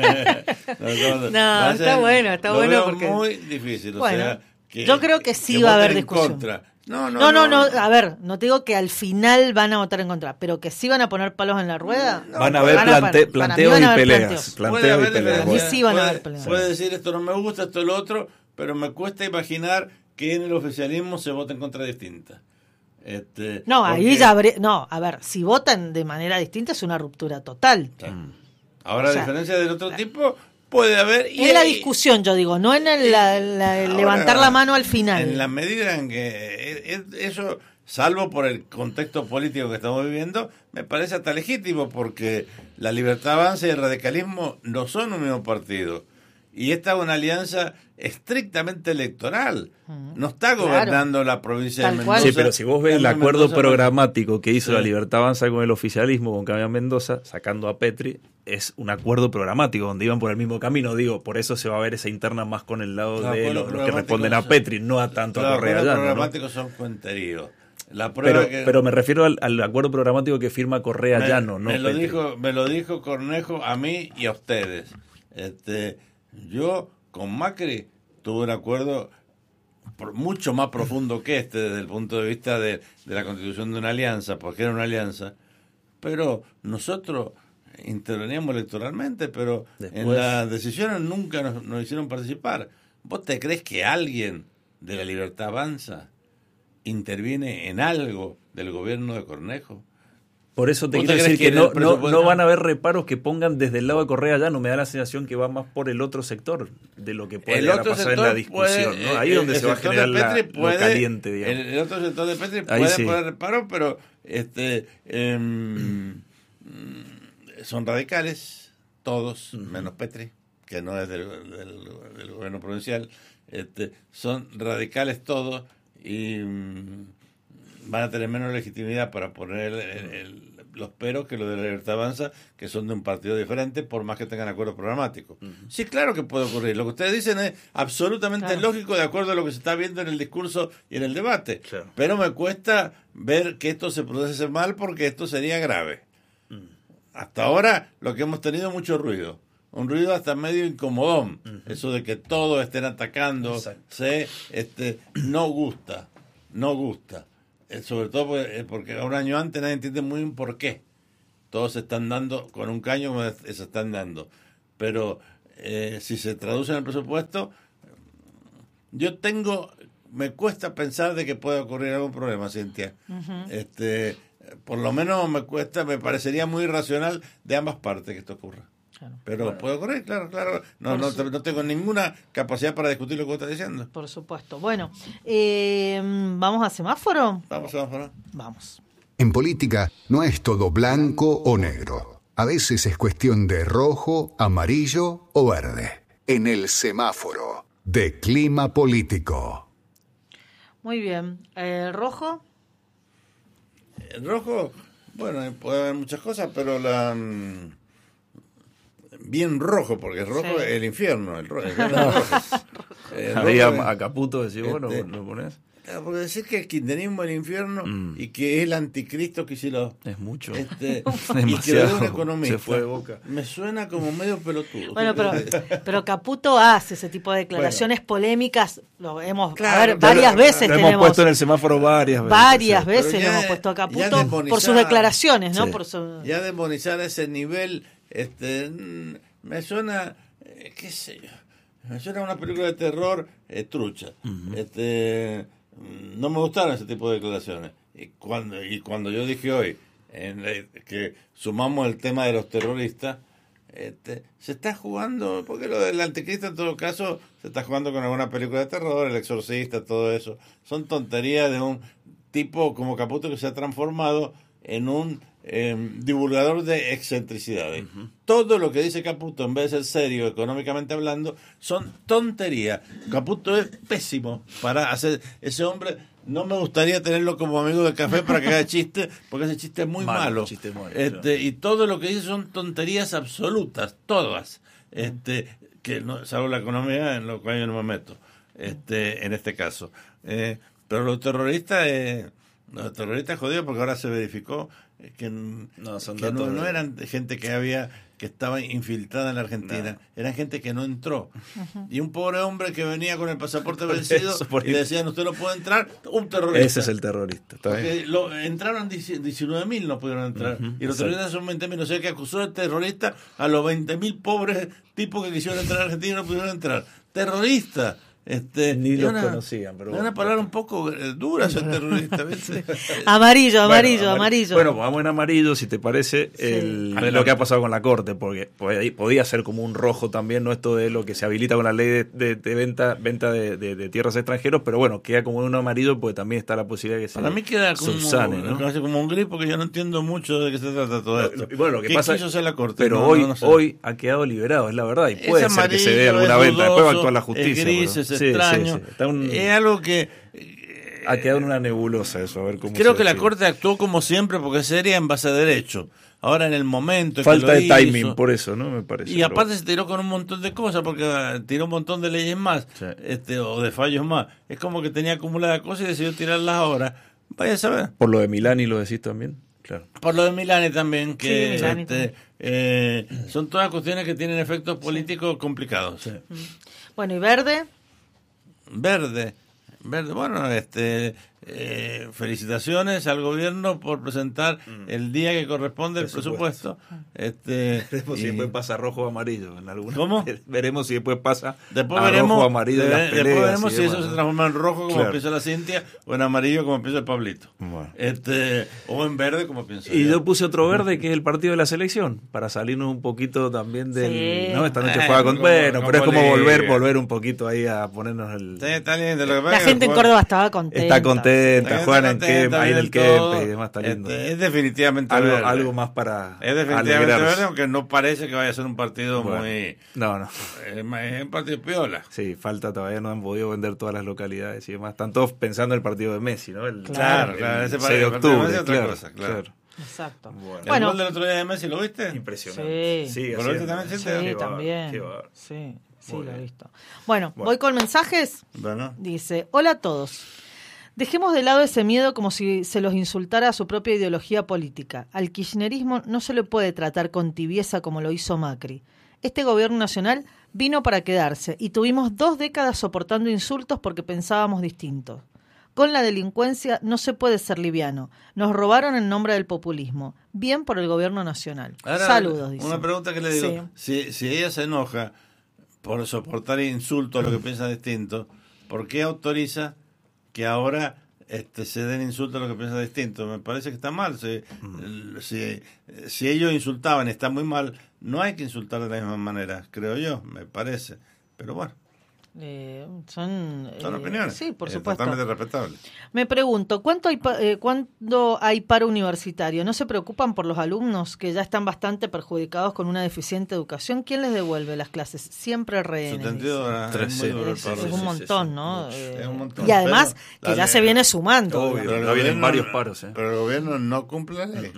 [SPEAKER 13] no,
[SPEAKER 14] no está bueno, está
[SPEAKER 13] lo
[SPEAKER 14] bueno
[SPEAKER 13] veo
[SPEAKER 14] porque
[SPEAKER 13] muy difícil,
[SPEAKER 14] bueno,
[SPEAKER 13] o sea, que,
[SPEAKER 14] yo creo que sí
[SPEAKER 13] que
[SPEAKER 14] va a haber
[SPEAKER 13] en
[SPEAKER 14] discusión.
[SPEAKER 13] Contra. No no
[SPEAKER 14] no, no,
[SPEAKER 13] no,
[SPEAKER 14] no, a ver, no te digo que al final van a votar en contra, pero que sí van a poner palos en la rueda.
[SPEAKER 12] No, van a haber plante, planteos y peleas. Planteos y peleas.
[SPEAKER 14] Para mí sí van
[SPEAKER 13] puede,
[SPEAKER 14] a haber peleas.
[SPEAKER 13] Puede decir esto no me gusta, esto lo otro, pero me cuesta imaginar que en el oficialismo se vote en contra distinta. Este,
[SPEAKER 14] no,
[SPEAKER 13] porque...
[SPEAKER 14] ahí ya habré, no, a ver, si votan de manera distinta es una ruptura total.
[SPEAKER 13] Sí. Ahora, o sea, a diferencia del otro la... tipo, puede haber...
[SPEAKER 14] Y en la discusión, yo digo, no en el, la, la, el levantar la mano al final.
[SPEAKER 13] En la medida en que eso, salvo por el contexto político que estamos viviendo, me parece hasta legítimo, porque la Libertad Avanza y el radicalismo no son un mismo partido. Y esta es una alianza estrictamente electoral. No está gobernando claro. la provincia Tal de Mendoza.
[SPEAKER 12] Sí, pero si vos ves el acuerdo Mendoza, programático que hizo sí. la Libertad Avanza con el oficialismo, con Cambia Mendoza, sacando a Petri, es un acuerdo programático donde iban por el mismo camino. Digo, por eso se va a ver esa interna más con el lado no, de los, los que responden a Petri, no a tanto
[SPEAKER 13] los
[SPEAKER 12] a Correa Llano.
[SPEAKER 13] Los programáticos ¿no? son cuenteríos. La prueba
[SPEAKER 12] pero,
[SPEAKER 13] que...
[SPEAKER 12] pero me refiero al, al acuerdo programático que firma Correa
[SPEAKER 13] me,
[SPEAKER 12] Llano, ¿no?
[SPEAKER 13] Me lo, dijo, me lo dijo Cornejo a mí y a ustedes. Este, yo con Macri tuve un acuerdo por mucho más profundo que este desde el punto de vista de, de la constitución de una alianza, porque era una alianza, pero nosotros interveníamos electoralmente, pero Después... en las decisiones nunca nos, nos hicieron participar. ¿Vos te crees que alguien de la Libertad Avanza interviene en algo del gobierno de Cornejo?
[SPEAKER 12] Por eso te quiero decir que, que no, no, no van a haber reparos que pongan desde el lado de Correa Llano. Me da la sensación que va más por el otro sector de lo que puede pasar en la discusión.
[SPEAKER 13] Puede,
[SPEAKER 12] ¿no? Ahí es donde se va a generar la,
[SPEAKER 13] puede,
[SPEAKER 12] lo caliente. Digamos.
[SPEAKER 13] El, el otro sector de Petri puede
[SPEAKER 12] sí.
[SPEAKER 13] poner reparos, pero este eh, son radicales, todos, uh-huh. menos Petri, que no es del, del, del gobierno provincial. Este, son radicales todos y um, van a tener menos legitimidad para poner el, el, el, los peros que los de la Libertad Avanza, que son de un partido diferente, por más que tengan acuerdo programático. Uh-huh. Sí, claro que puede ocurrir. Lo que ustedes dicen es absolutamente claro. lógico de acuerdo a lo que se está viendo en el discurso y en el debate. Claro. Pero me cuesta ver que esto se produce mal porque esto sería grave. Uh-huh. Hasta ahora lo que hemos tenido es mucho ruido. Un ruido hasta medio incomodón. Uh-huh. Eso de que todos estén atacando, se, este, no gusta. No gusta. Sobre todo porque, porque un año antes nadie entiende muy bien por qué. Todos se están dando con un caño como se están dando. Pero eh, si se traduce en el presupuesto, yo tengo, me cuesta pensar de que pueda ocurrir algún problema, Cintia. Uh-huh. Este, por lo menos me cuesta, me parecería muy irracional de ambas partes que esto ocurra.
[SPEAKER 14] Claro.
[SPEAKER 13] Pero
[SPEAKER 14] Bueno.
[SPEAKER 13] puede ocurrir, claro, claro. No, no,
[SPEAKER 14] Por su-
[SPEAKER 13] no tengo ninguna capacidad para discutir lo que vos estás diciendo.
[SPEAKER 14] Por supuesto. Bueno, eh, ¿vamos a semáforo?
[SPEAKER 13] Vamos, semáforo.
[SPEAKER 14] Vamos.
[SPEAKER 11] En política no es todo blanco o negro. A veces es cuestión de rojo, amarillo o verde. En el semáforo de clima político.
[SPEAKER 14] Muy bien. ¿El rojo?
[SPEAKER 13] El rojo, bueno, puede haber muchas cosas, pero la... mm, bien rojo, porque es rojo
[SPEAKER 12] Sí.
[SPEAKER 13] el infierno. El rojo, el rojo. El
[SPEAKER 12] Ahí
[SPEAKER 13] rojo
[SPEAKER 12] a, a
[SPEAKER 13] es-
[SPEAKER 12] Caputo decís, bueno,
[SPEAKER 13] este,
[SPEAKER 12] lo pones.
[SPEAKER 13] Claro, porque decir que el kirchnerismo es el infierno y que es el anticristo que si lo...
[SPEAKER 12] Es mucho.
[SPEAKER 13] Este, y que lo
[SPEAKER 12] Demasiado.
[SPEAKER 13] de un economista.
[SPEAKER 12] Se fue de boca.
[SPEAKER 13] Me suena como medio pelotudo.
[SPEAKER 14] Bueno, pero, pero Caputo hace ese tipo de declaraciones polémicas. Lo hemos,
[SPEAKER 12] Claro,
[SPEAKER 14] a ver,
[SPEAKER 12] ya
[SPEAKER 14] varias
[SPEAKER 12] lo-
[SPEAKER 14] veces
[SPEAKER 12] lo
[SPEAKER 14] tenemos.
[SPEAKER 12] hemos puesto en el semáforo varias veces.
[SPEAKER 14] Varias
[SPEAKER 12] sí.
[SPEAKER 14] veces
[SPEAKER 13] Pero
[SPEAKER 14] lo
[SPEAKER 13] ya-
[SPEAKER 14] hemos puesto a
[SPEAKER 13] ya
[SPEAKER 14] Caputo
[SPEAKER 13] demonizar-
[SPEAKER 14] por sus declaraciones, ¿no?
[SPEAKER 12] Sí.
[SPEAKER 14] Por su-
[SPEAKER 13] Ya demonizar a ese nivel, este, mm, me suena, eh, qué sé yo, me suena a una película de terror eh, trucha. Este, mm, no me gustaron ese tipo de declaraciones. Y cuando, y cuando yo dije hoy en, eh, que sumamos el tema de los terroristas, este, se está jugando, porque lo del anticristo en todo caso se está jugando con alguna película de terror, el exorcista, todo eso. Son tonterías de un tipo como Caputo que se ha transformado en un eh, divulgador de excentricidades. Todo lo que dice Caputo, en vez de ser serio económicamente hablando, son tonterías. Caputo es pésimo para hacer... Ese hombre, no me gustaría tenerlo como amigo de café para que haga chiste, porque ese chiste es muy
[SPEAKER 12] Malo,
[SPEAKER 13] malo.
[SPEAKER 12] chiste malo,
[SPEAKER 13] este, y todo lo que dice son tonterías absolutas, todas. Este, que no, salvo la economía, en lo cual yo no me meto, este, en este caso. Eh, pero los terroristas... Eh, Los terroristas jodidos porque ahora se verificó que, no,
[SPEAKER 12] son
[SPEAKER 13] que no,
[SPEAKER 12] datos de-
[SPEAKER 13] no eran gente que había que estaba infiltrada en la Argentina, eran gente que no entró. Y un pobre hombre que venía con el pasaporte
[SPEAKER 12] Por
[SPEAKER 13] vencido
[SPEAKER 12] eso, por
[SPEAKER 13] y le decían usted no puede entrar, un terrorista.
[SPEAKER 12] Ese es el terrorista. Está bien.
[SPEAKER 13] Porque lo, entraron diecinueve mil, no pudieron entrar.
[SPEAKER 12] Ujú,
[SPEAKER 13] y los
[SPEAKER 12] exacto.
[SPEAKER 13] terroristas son veinte mil. O sea que acusó de terrorista a los veinte mil pobres tipos que quisieron entrar a Argentina y no pudieron entrar. Terrorista. Este,
[SPEAKER 12] Ni
[SPEAKER 13] es
[SPEAKER 12] los
[SPEAKER 13] una-
[SPEAKER 12] conocían, pero
[SPEAKER 13] es
[SPEAKER 12] bueno.
[SPEAKER 13] una palabra un poco eh, dura ser terrorista, ¿viste?
[SPEAKER 14] Amarillo, amarillo,
[SPEAKER 12] Bueno,
[SPEAKER 14] amarillo.
[SPEAKER 12] Bueno, vamos en amarillo, si te parece, el-
[SPEAKER 13] Adelante.
[SPEAKER 12] lo que ha pasado con la Corte, porque podía, podía ser como un rojo también, no esto de lo que se habilita con la ley de, de- de venta venta de, de- de tierras extranjeros, pero bueno, queda como un amarillo porque también está la posibilidad de que se
[SPEAKER 13] Para mí queda como,
[SPEAKER 12] subsane, ¿no?
[SPEAKER 13] casi como un gris porque yo no entiendo mucho de qué se trata todo esto.
[SPEAKER 12] Y bueno, lo que
[SPEAKER 13] ¿Qué
[SPEAKER 12] pasa
[SPEAKER 13] quiso hacer la Corte?
[SPEAKER 12] pero
[SPEAKER 13] No,
[SPEAKER 12] hoy
[SPEAKER 13] no, no sé.
[SPEAKER 12] hoy ha quedado liberado, es la verdad, y puede
[SPEAKER 13] Es
[SPEAKER 12] ser que se dé
[SPEAKER 13] amarillo,
[SPEAKER 12] alguna
[SPEAKER 13] es
[SPEAKER 12] venta, después va a
[SPEAKER 13] dudoso,
[SPEAKER 12] actuar la
[SPEAKER 13] es
[SPEAKER 12] justicia.
[SPEAKER 13] gris,
[SPEAKER 12] pero-
[SPEAKER 13] es
[SPEAKER 12] sí, sí,
[SPEAKER 13] extraño.
[SPEAKER 12] sí, está un-
[SPEAKER 13] Es algo que
[SPEAKER 12] ha quedado en una nebulosa eso, a ver cómo
[SPEAKER 13] creo
[SPEAKER 12] se
[SPEAKER 13] que la
[SPEAKER 12] define.
[SPEAKER 13] Corte actuó como siempre porque es seria en base a derecho. Ahora en el momento en
[SPEAKER 12] Falta
[SPEAKER 13] que
[SPEAKER 12] de
[SPEAKER 13] lo
[SPEAKER 12] timing
[SPEAKER 13] hizo,
[SPEAKER 12] por eso, ¿no? Me parece.
[SPEAKER 13] y
[SPEAKER 12] pero
[SPEAKER 13] aparte se tiró con un montón de cosas porque ah, tiró un montón de leyes más, este o de fallos más. Es como que tenía acumuladas cosas y decidió tirarlas ahora. Vaya a saber.
[SPEAKER 12] por lo de Milani lo decís también, claro.
[SPEAKER 13] Por lo de Milani también, que
[SPEAKER 14] Sí, Milani
[SPEAKER 13] este,
[SPEAKER 14] también.
[SPEAKER 13] eh, son todas cuestiones que tienen efectos políticos complicados.
[SPEAKER 14] Bueno, ¿y verde?
[SPEAKER 13] Verde, verde, bueno, este, eh, felicitaciones al gobierno por presentar el día que corresponde el presupuesto. Este,
[SPEAKER 12] Veremos si
[SPEAKER 13] y-
[SPEAKER 12] después pasa rojo o amarillo en alguna.
[SPEAKER 13] ¿Cómo?
[SPEAKER 12] Veremos si después pasa
[SPEAKER 13] Después
[SPEAKER 12] a
[SPEAKER 13] veremos,
[SPEAKER 12] rojo o amarillo en
[SPEAKER 13] de-
[SPEAKER 12] las
[SPEAKER 13] después
[SPEAKER 12] peleas
[SPEAKER 13] veremos
[SPEAKER 12] y
[SPEAKER 13] si
[SPEAKER 12] demás,
[SPEAKER 13] eso se
[SPEAKER 12] ¿no?
[SPEAKER 13] transforma en rojo como
[SPEAKER 12] Claro.
[SPEAKER 13] piensa la Cintia o en amarillo como piensa el Pablito.
[SPEAKER 12] Bueno.
[SPEAKER 13] Este, o en verde como pienso
[SPEAKER 12] Y
[SPEAKER 13] yo.
[SPEAKER 12] yo puse otro verde que es el partido de la selección, para salirnos un poquito también del...
[SPEAKER 14] Sí.
[SPEAKER 12] ¿no? Esta noche
[SPEAKER 13] Eh,
[SPEAKER 12] juega con...
[SPEAKER 13] como-
[SPEAKER 12] Bueno,
[SPEAKER 13] como
[SPEAKER 12] pero es como
[SPEAKER 13] Bolivia.
[SPEAKER 12] volver volver un poquito ahí a ponernos el...
[SPEAKER 13] Sí, está lindo, lo que pasa
[SPEAKER 14] La
[SPEAKER 13] es que
[SPEAKER 14] gente en
[SPEAKER 13] juega-
[SPEAKER 14] Córdoba estaba contenta.
[SPEAKER 12] Está contenta,
[SPEAKER 13] La gente
[SPEAKER 12] juegan en
[SPEAKER 13] contenta,
[SPEAKER 12] Kempe, ahí en el
[SPEAKER 13] viene todo.
[SPEAKER 12] Kempe y demás, está lindo.
[SPEAKER 13] Este, es definitivamente
[SPEAKER 12] algo,
[SPEAKER 13] verde.
[SPEAKER 12] algo más para
[SPEAKER 13] Es definitivamente
[SPEAKER 12] alegrarse.
[SPEAKER 13] verde, aunque no parece que vaya a ser un partido
[SPEAKER 12] Bueno,
[SPEAKER 13] muy...
[SPEAKER 12] No, no.
[SPEAKER 13] Es ma- es un partido piola.
[SPEAKER 12] Sí, falta, todavía no han podido vender todas las localidades y demás. Están todos pensando en el partido de Messi, ¿no? El,
[SPEAKER 13] Claro,
[SPEAKER 12] el
[SPEAKER 13] claro, ese
[SPEAKER 12] seis de
[SPEAKER 13] partido de Messi
[SPEAKER 12] octubre,
[SPEAKER 13] es otra
[SPEAKER 12] claro,
[SPEAKER 13] cosa, claro.
[SPEAKER 14] Exacto.
[SPEAKER 13] ¿El
[SPEAKER 14] Bueno,
[SPEAKER 13] gol del otro día de Messi lo viste?
[SPEAKER 12] Impresionante.
[SPEAKER 14] sí,
[SPEAKER 12] Sigue
[SPEAKER 13] ¿Lo viste
[SPEAKER 12] haciendo.
[SPEAKER 13] también,
[SPEAKER 14] sí,
[SPEAKER 13] Cintia?
[SPEAKER 12] Qué bárbaro,
[SPEAKER 14] también.
[SPEAKER 12] qué bárbaro.
[SPEAKER 14] Sí, sí,
[SPEAKER 12] Muy
[SPEAKER 14] lo he
[SPEAKER 12] bien.
[SPEAKER 14] visto. Bueno,
[SPEAKER 12] Bueno.
[SPEAKER 14] voy con mensajes.
[SPEAKER 13] Bueno.
[SPEAKER 14] Dice, hola a todos. Dejemos de lado ese miedo como si se los insultara a su propia ideología política. Al kirchnerismo no se le puede tratar con tibieza como lo hizo Macri. Este gobierno nacional vino para quedarse y tuvimos dos décadas soportando insultos porque pensábamos distintos. Con la delincuencia no se puede ser liviano. Nos robaron en nombre del populismo. Bien por el gobierno nacional.
[SPEAKER 13] Ahora,
[SPEAKER 14] Saludos, dice.
[SPEAKER 13] una pregunta que le digo. Si, si ella se enoja por soportar insultos a los que piensan distinto, ¿por qué autoriza que ahora este, se den insultos a los que piensan distinto. Me parece que está mal. Si, mm. si, si ellos insultaban y está muy mal, no hay que insultar de la misma manera, creo yo, me parece. Pero bueno.
[SPEAKER 14] Eh, son
[SPEAKER 13] son
[SPEAKER 14] eh,
[SPEAKER 13] opiniones.
[SPEAKER 14] Sí, por
[SPEAKER 13] eh,
[SPEAKER 14] supuesto.
[SPEAKER 13] Totalmente respetable.
[SPEAKER 14] Me pregunto, ¿cuánto hay, eh, ¿cuándo hay paro universitario? ¿No se preocupan por los alumnos que ya están bastante perjudicados con una deficiente educación? ¿Quién les devuelve las clases? Siempre rehenes.
[SPEAKER 13] Es,
[SPEAKER 14] es, es, es un montón, sí, sí, ¿no? Eh,
[SPEAKER 13] es un montón.
[SPEAKER 14] Y además
[SPEAKER 13] pero,
[SPEAKER 14] que ya se viene sumando.
[SPEAKER 12] Obvio, pero vienen varios paros. ¿eh?
[SPEAKER 13] Pero el gobierno no cumple la ley.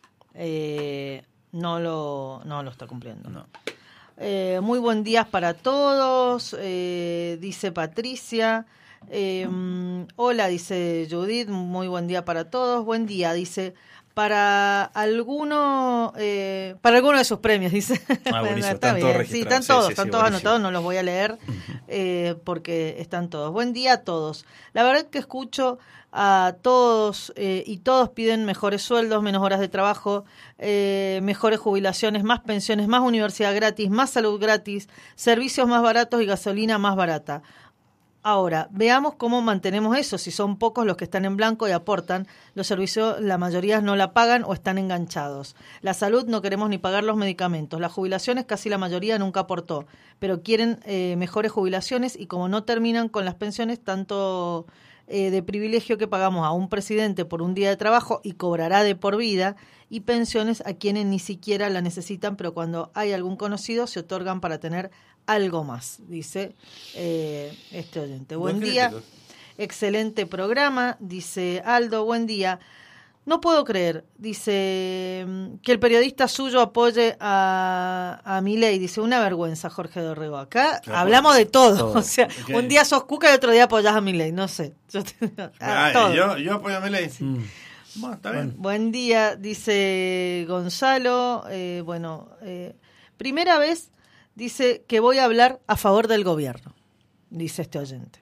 [SPEAKER 14] Eh, no, lo, no lo está cumpliendo.
[SPEAKER 12] No.
[SPEAKER 14] Eh, muy buen día para todos, eh, dice Patricia. Eh, hola, dice Judith, muy buen día para todos. Buen día, dice, para alguno, eh, para alguno de sus premios, dice.
[SPEAKER 12] Ah, buenísimo,
[SPEAKER 14] está
[SPEAKER 12] están
[SPEAKER 14] bien.
[SPEAKER 12] todos
[SPEAKER 14] Sí, están todos, sí, sí, están
[SPEAKER 12] sí,
[SPEAKER 14] todos
[SPEAKER 12] buenísimo.
[SPEAKER 14] anotados, no los voy a leer eh, porque están todos. Buen día a todos. La verdad que escucho a todos eh, y todos piden mejores sueldos, menos horas de trabajo, eh, mejores jubilaciones, más pensiones, más universidad gratis, más salud gratis, servicios más baratos y gasolina más barata. Ahora, veamos cómo mantenemos eso. Si son pocos los que están en blanco y aportan, los servicios, la mayoría no la pagan o están enganchados. La salud no queremos ni pagar los medicamentos. Las jubilaciones casi la mayoría nunca aportó, pero quieren eh, mejores jubilaciones y como no terminan con las pensiones, tanto eh, de privilegio que pagamos a un presidente por un día de trabajo y cobrará de por vida, y pensiones a quienes ni siquiera la necesitan, pero cuando hay algún conocido se otorgan para tener algo más, dice eh, este oyente. Buen
[SPEAKER 13] Buen
[SPEAKER 14] día,
[SPEAKER 13] crítico.
[SPEAKER 14] Excelente programa, dice Aldo, buen día. No puedo creer, dice, que el periodista suyo apoye a, a Milei, dice, una vergüenza, Jorge Dorrego. Acá
[SPEAKER 13] Claro,
[SPEAKER 14] hablamos de todo,
[SPEAKER 13] todo.
[SPEAKER 14] o sea,
[SPEAKER 13] Okay.
[SPEAKER 14] un día sos Cuca y otro día apoyás a Milei, no sé. Yo, te-
[SPEAKER 13] Ah,
[SPEAKER 14] todo.
[SPEAKER 13] yo, yo apoyo a mi ley. Sí. Mm. Bueno, está bien.
[SPEAKER 14] Buen día, dice Gonzalo. Eh, bueno, eh, primera vez dice que voy a hablar a favor del gobierno, dice este oyente.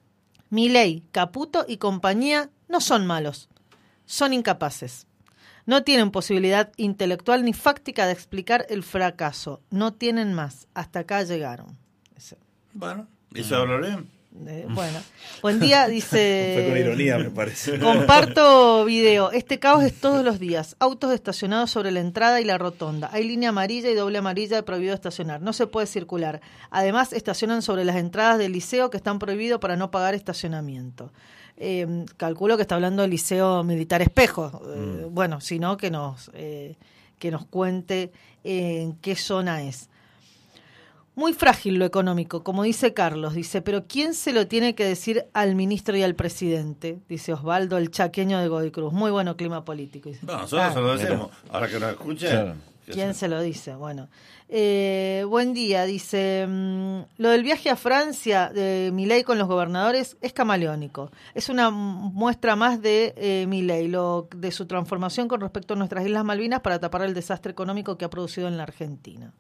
[SPEAKER 14] Milei, Caputo y compañía no son malos, son incapaces. No tienen posibilidad intelectual ni fáctica de explicar el fracaso. No tienen más. Hasta acá llegaron. Dice.
[SPEAKER 13] Bueno, ¿eso habla bien?
[SPEAKER 14] Eh, bueno, buen día, dice.
[SPEAKER 12] Fue con ironía, me parece.
[SPEAKER 14] Comparto video. Este caos es todos los días. Autos estacionados sobre la entrada y la rotonda. Hay línea amarilla y doble amarilla de prohibido estacionar. No se puede circular. Además, estacionan sobre las entradas del liceo que están prohibidos para no pagar estacionamiento. Eh, calculo que está hablando del Liceo Militar Espejo. Eh, mm. Bueno, si no, que nos, eh, que nos cuente eh, en qué zona es. Muy frágil lo económico, como dice Carlos, dice, pero ¿quién se lo tiene que decir al ministro y al presidente? Dice Osvaldo, el chaqueño de Godoy Cruz. Muy bueno clima político. Dice.
[SPEAKER 13] No, nosotros
[SPEAKER 14] Ah,
[SPEAKER 13] se lo decimos. Ahora que nos escuchen.
[SPEAKER 12] Claro.
[SPEAKER 14] ¿Quién se lo dice? Bueno, eh, buen día, dice, mmm, lo del viaje a Francia de Milei con los gobernadores es camaleónico. Es una muestra más de eh, Milei, lo, de su transformación con respecto a nuestras Islas Malvinas para tapar el desastre económico que ha producido en la Argentina.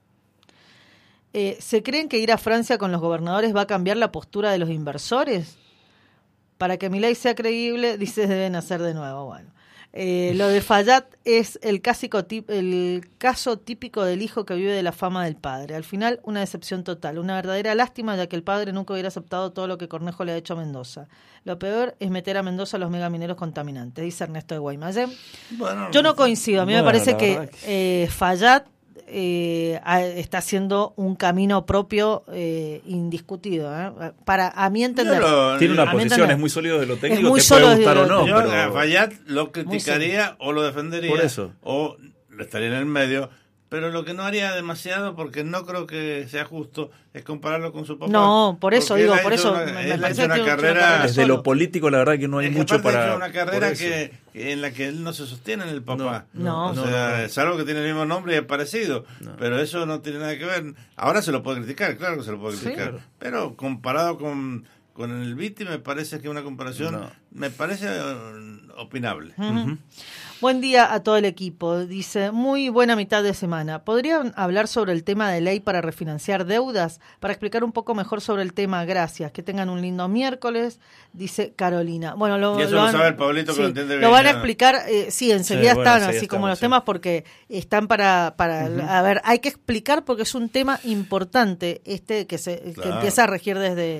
[SPEAKER 14] Eh, ¿Se creen que ir a Francia con los gobernadores va a cambiar la postura de los inversores? Para que Milei sea creíble, dice, deben hacer de nuevo. Bueno, eh, lo de Fayad es el, cásico, el caso típico del hijo que vive de la fama del padre. Al final, una decepción total, una verdadera lástima, ya que el padre nunca hubiera aceptado todo lo que Cornejo le ha hecho a Mendoza. Lo peor es meter a Mendoza a los megamineros contaminantes, dice Ernesto de Guaymallén. Bueno, yo no coincido, a mí bueno, me parece que, que... Eh, Fayad Eh, está haciendo un camino propio eh, indiscutido, ¿eh? Para a mi entender.
[SPEAKER 12] Lo, Tiene una posición, entender, es muy sólido de lo técnico,
[SPEAKER 14] es muy
[SPEAKER 12] te puede gustar o no.
[SPEAKER 13] Yo
[SPEAKER 12] Pero...
[SPEAKER 13] a Fayad lo criticaría o lo defendería.
[SPEAKER 12] Por eso.
[SPEAKER 13] O estaría en el medio. Pero lo que no haría demasiado, porque no creo que sea justo, es compararlo con su papá.
[SPEAKER 14] No, por eso digo, por eso
[SPEAKER 13] una,
[SPEAKER 14] me,
[SPEAKER 13] me
[SPEAKER 14] parece
[SPEAKER 13] una
[SPEAKER 14] que
[SPEAKER 13] carrera
[SPEAKER 12] desde lo político, la verdad que no hay
[SPEAKER 13] es
[SPEAKER 12] mucho
[SPEAKER 13] que
[SPEAKER 12] para.
[SPEAKER 13] Ha hecho una carrera que, que en la que él no se sostiene en el papá.
[SPEAKER 14] No,
[SPEAKER 13] no.
[SPEAKER 14] no
[SPEAKER 13] O sea,
[SPEAKER 14] no.
[SPEAKER 13] es algo que tiene el mismo nombre y es parecido, no. Pero eso no tiene nada que ver. Ahora se lo puede criticar, claro que se lo puede criticar, sí, claro. Pero comparado con con el Viti me parece que una comparación no. me parece uh, opinable.
[SPEAKER 14] Uh-huh. Uh-huh. Buen día a todo el equipo. Dice, muy buena mitad de semana. ¿Podrían hablar sobre el tema de ley para refinanciar deudas? Para explicar un poco mejor sobre el tema, gracias. Que tengan un lindo miércoles, dice Carolina. Bueno, lo,
[SPEAKER 13] y eso
[SPEAKER 14] lo
[SPEAKER 13] lo
[SPEAKER 14] van,
[SPEAKER 13] sabe el Pablito que
[SPEAKER 14] sí,
[SPEAKER 13] lo entiende bien.
[SPEAKER 14] Lo van a explicar, eh, sí, enseguida sí, bueno, están, así como los sí. temas, porque están para, para uh-huh. a ver, hay que explicar porque es un tema importante este que se claro. que empieza a regir desde...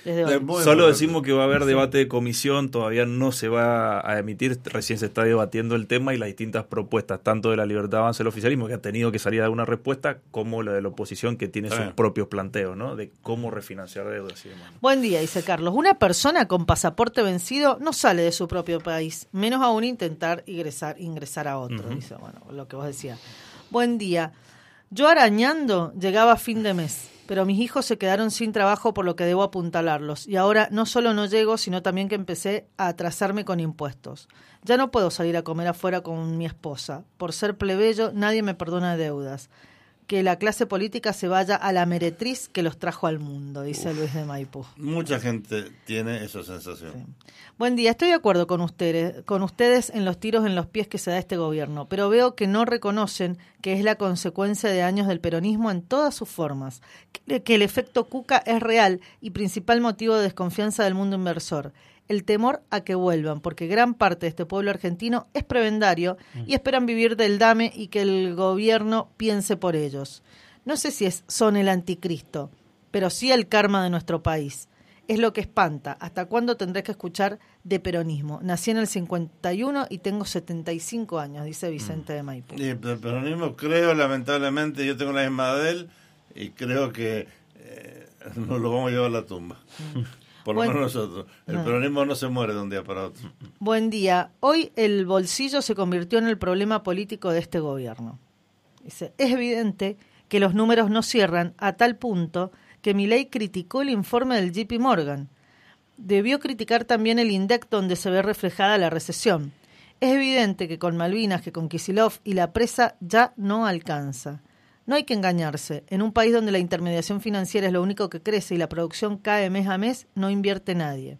[SPEAKER 14] desde hoy.
[SPEAKER 12] Solo decimos que va a haber debate de comisión, todavía no se va a emitir, recién se está debatiendo el tema y las distintas propuestas, tanto de la Libertad Avanza del oficialismo, que ha tenido que salir a dar una respuesta, como la de la oposición, que tiene sus propios planteos, ¿no? De cómo refinanciar deudas y demás.
[SPEAKER 14] Buen día, dice Carlos. Una persona con pasaporte vencido no sale de su propio país, menos aún intentar ingresar, ingresar a otro. Uh-huh. Dice, bueno, lo que vos decías. Buen día. Yo arañando llegaba a fin de mes, pero mis hijos se quedaron sin trabajo por lo que debo apuntalarlos. Y ahora no solo no llego, sino también que empecé a atrasarme con impuestos. Ya no puedo salir a comer afuera con mi esposa. Por ser plebeyo, nadie me perdona deudas. Que la clase política se vaya a la meretriz que los trajo al mundo, dice Uf, Luis de Maipú.
[SPEAKER 13] Mucha gente tiene esa sensación.
[SPEAKER 14] Sí. Buen día, estoy de acuerdo con ustedes, con ustedes en los tiros en los pies que se da este gobierno, pero veo que no reconocen que es la consecuencia de años del peronismo en todas sus formas, que, que el efecto Cuca es real y principal motivo de desconfianza del mundo inversor. El temor a que vuelvan, porque gran parte de este pueblo argentino es prebendario y esperan vivir del dame y que el gobierno piense por ellos. No sé si es, son el anticristo, pero sí el karma de nuestro país. Es lo que espanta. ¿Hasta cuándo tendré que escuchar de peronismo? Nací en el cincuenta y uno y tengo setenta y cinco años, dice Vicente de Maipú.
[SPEAKER 13] Y el peronismo creo, lamentablemente, yo tengo la misma de él y creo que eh, nos lo vamos a llevar a la tumba. Mm. Por lo menos nosotros. El peronismo no se muere de un día para otro.
[SPEAKER 14] Buen día. Hoy el bolsillo se convirtió en el problema político de este gobierno. Dice, es evidente que los números no cierran a tal punto que Milei criticó el informe del J P Morgan. Debió criticar también el INDEC donde se ve reflejada la recesión. Es evidente que con Malvinas, que con Kicillof y la presa ya no alcanza. No hay que engañarse. En un país donde la intermediación financiera es lo único que crece y la producción cae mes a mes, no invierte nadie.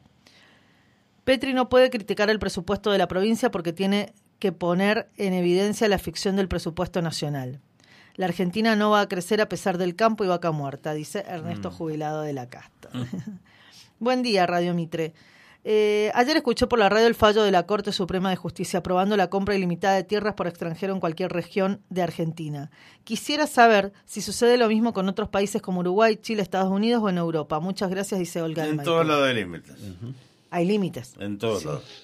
[SPEAKER 14] Petri no puede criticar el presupuesto de la provincia porque tiene que poner en evidencia la ficción del presupuesto nacional. La Argentina no va a crecer a pesar del campo y vaca muerta, dice Ernesto mm. Jubilado de la Casta. Mm. Buen día, Radio Mitre. Eh, ayer escuché por la radio el fallo de la Corte Suprema de Justicia aprobando la compra ilimitada de tierras por extranjero en cualquier región de Argentina. Quisiera saber si sucede lo mismo con otros países como Uruguay, Chile, Estados Unidos o en Europa. Muchas gracias, dice Olga.
[SPEAKER 13] En todos lados hay límites.
[SPEAKER 14] Uh-huh. Hay límites.
[SPEAKER 13] En todos
[SPEAKER 14] sí.
[SPEAKER 13] lados.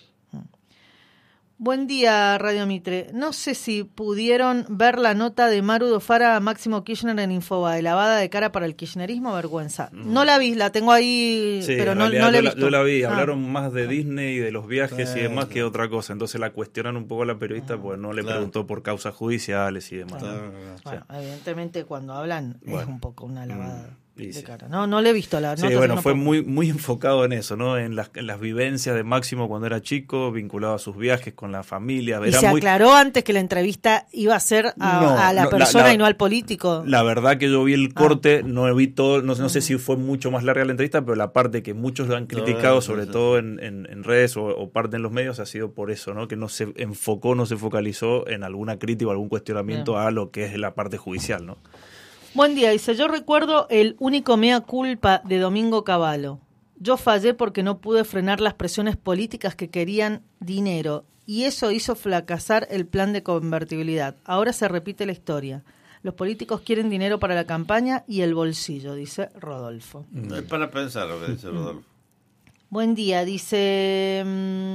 [SPEAKER 14] Buen día, Radio Mitre. No sé si pudieron ver la nota de Maru Dofara a Máximo Kirchner en Infobae, lavada de cara para el kirchnerismo, vergüenza. No la vi, la tengo ahí,
[SPEAKER 12] sí,
[SPEAKER 14] pero no, no la he visto.
[SPEAKER 12] Yo la vi,
[SPEAKER 14] ah.
[SPEAKER 12] hablaron más de Disney y de los viajes
[SPEAKER 13] claro,
[SPEAKER 12] y demás
[SPEAKER 13] claro.
[SPEAKER 12] que otra cosa. Entonces la cuestionan un poco a la periodista, porque no le claro. preguntó por causas judiciales y demás.
[SPEAKER 14] Claro.
[SPEAKER 12] ¿no?
[SPEAKER 14] Bueno,
[SPEAKER 12] o sea,
[SPEAKER 14] evidentemente cuando hablan bueno. es un poco una lavada.
[SPEAKER 12] Mm.
[SPEAKER 14] De
[SPEAKER 12] sí.
[SPEAKER 14] cara. No, no le he visto la
[SPEAKER 12] sí,
[SPEAKER 14] nota.
[SPEAKER 12] bueno,
[SPEAKER 14] no
[SPEAKER 12] fue
[SPEAKER 14] puedo.
[SPEAKER 12] muy muy enfocado en eso, ¿no? En las, en las vivencias de Máximo cuando era chico, vinculado a sus viajes con la familia.
[SPEAKER 14] Y
[SPEAKER 12] era
[SPEAKER 14] se
[SPEAKER 12] muy...
[SPEAKER 14] aclaró antes que la entrevista iba a ser a,
[SPEAKER 12] no,
[SPEAKER 14] a la
[SPEAKER 12] no,
[SPEAKER 14] persona
[SPEAKER 12] la, la,
[SPEAKER 14] y no al político.
[SPEAKER 12] La verdad que yo vi el corte, ah. no vi todo, no, no sé
[SPEAKER 14] mm.
[SPEAKER 12] si fue mucho más larga la entrevista, pero la parte que muchos lo han criticado, no, sobre no, todo en, en, en redes o, o parte en los medios, ha sido por eso, ¿no? Que no se enfocó, no se focalizó en alguna crítica o algún cuestionamiento Bien. a lo que es la parte judicial, ¿no?
[SPEAKER 14] Buen día, dice, yo recuerdo el único mea culpa de Domingo Cavallo. Yo fallé porque no pude frenar las presiones políticas que querían dinero y eso hizo fracasar el plan de convertibilidad. Ahora se repite la historia. Los políticos quieren dinero para la campaña y el bolsillo, dice Rodolfo.
[SPEAKER 13] Es para pensar lo que dice Rodolfo.
[SPEAKER 14] Buen día, dice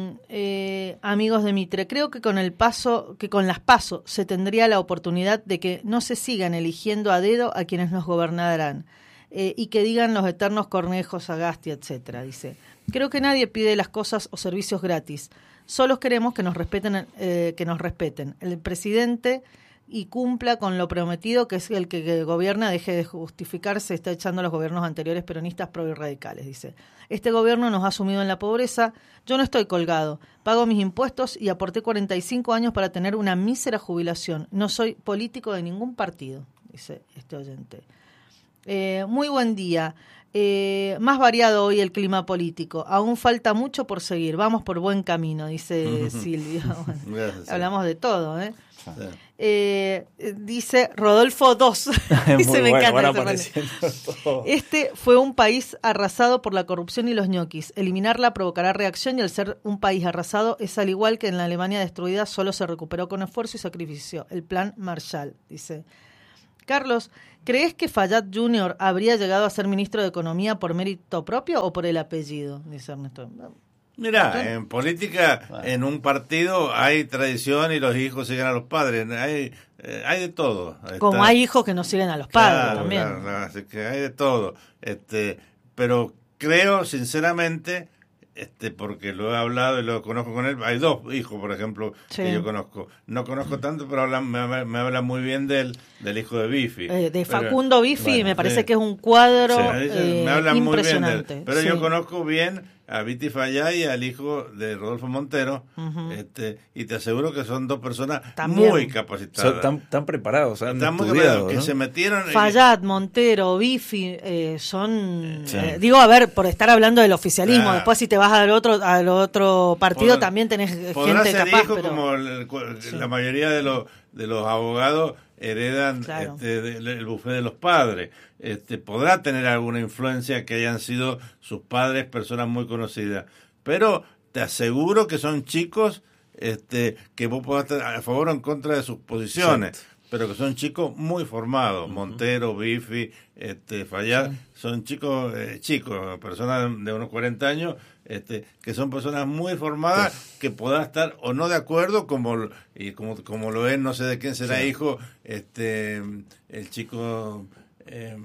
[SPEAKER 14] eh, amigos de Mitre. Creo que con el paso, que con las PASO se tendría la oportunidad de que no se sigan eligiendo a dedo a quienes nos gobernarán eh, y que digan los eternos cornejos, Sagasti, etcétera. Dice, creo que nadie pide las cosas o servicios gratis. Solo queremos que nos respeten, eh, que nos respeten. El presidente y cumpla con lo prometido, que es el que, que gobierna, deje de justificarse, está echando a los gobiernos anteriores peronistas pro y radicales, dice. Este gobierno nos ha sumido en la pobreza, yo no estoy colgado, pago mis impuestos y aporté cuarenta y cinco años para tener una mísera jubilación. No soy político de ningún partido, dice este oyente. Eh, muy buen día. Eh, más variado hoy el clima político. Aún falta mucho por seguir. Vamos por buen camino, dice Silvio. Bueno, hablamos de todo, ¿eh? Sí. Eh, dice Rodolfo dos. Dice, me bueno, encanta. Este fue un país arrasado por la corrupción y los ñoquis. Eliminarla provocará reacción y al ser un país arrasado es al igual que en la Alemania destruida, solo se recuperó con esfuerzo y sacrificio. El plan Marshall, dice Carlos, ¿crees que Fayad junior habría llegado a ser ministro de Economía por mérito propio o por el apellido? Dice Ernesto.
[SPEAKER 13] Mirá, en política, bueno. en un partido hay tradición y los hijos siguen a los padres. Hay, eh, hay de todo.
[SPEAKER 14] Como
[SPEAKER 13] Está,
[SPEAKER 14] hay hijos que no siguen a los padres
[SPEAKER 13] claro,
[SPEAKER 14] también.
[SPEAKER 13] Claro, claro, así que hay de todo. Este, pero creo, sinceramente, este, porque lo he hablado y lo conozco con él, hay dos hijos, por ejemplo, sí. que yo conozco. No conozco tanto, pero hablan, me, me hablan muy bien del, del hijo de Bifi.
[SPEAKER 14] Eh, de Facundo pero, Bifi, bueno, me parece sí. que es un cuadro sí, eh,
[SPEAKER 13] me hablan
[SPEAKER 14] impresionante.
[SPEAKER 13] Muy bien de él. Pero sí. yo conozco bien a Viti Fayad y al hijo de Rodolfo Montero, uh-huh. este, y te aseguro que son dos personas También. muy capacitadas.
[SPEAKER 12] Son tan, tan preparados, han
[SPEAKER 13] tan
[SPEAKER 12] estudiado,
[SPEAKER 13] muy preparados,
[SPEAKER 12] ¿no?
[SPEAKER 13] que se metieron...
[SPEAKER 14] Fayad, Montero, Bifi, eh, son... Sí. Eh, digo, a ver, por estar hablando del oficialismo, claro. después si te vas al otro al otro partido
[SPEAKER 13] Pod-
[SPEAKER 14] también tenés gente
[SPEAKER 13] ser
[SPEAKER 14] capaz.
[SPEAKER 13] Hijo
[SPEAKER 14] pero...
[SPEAKER 13] como el, sí. la mayoría de los, de los abogados heredan claro. este, de, de, el bufé de los padres. Este, podrá tener alguna influencia que hayan sido sus padres personas muy conocidas, pero te aseguro que son chicos este, que vos podés estar a favor o en contra de sus posiciones, sí. pero que son chicos muy formados. Uh-huh. Montero, Bifi, este, Fayad, sí. son chicos, eh, chicos, personas de unos cuarenta años, este, que son personas muy formadas, sí. que podrán estar o no de acuerdo, como y como, como lo es, no sé de quién será sí. hijo, este, el chico... Eh,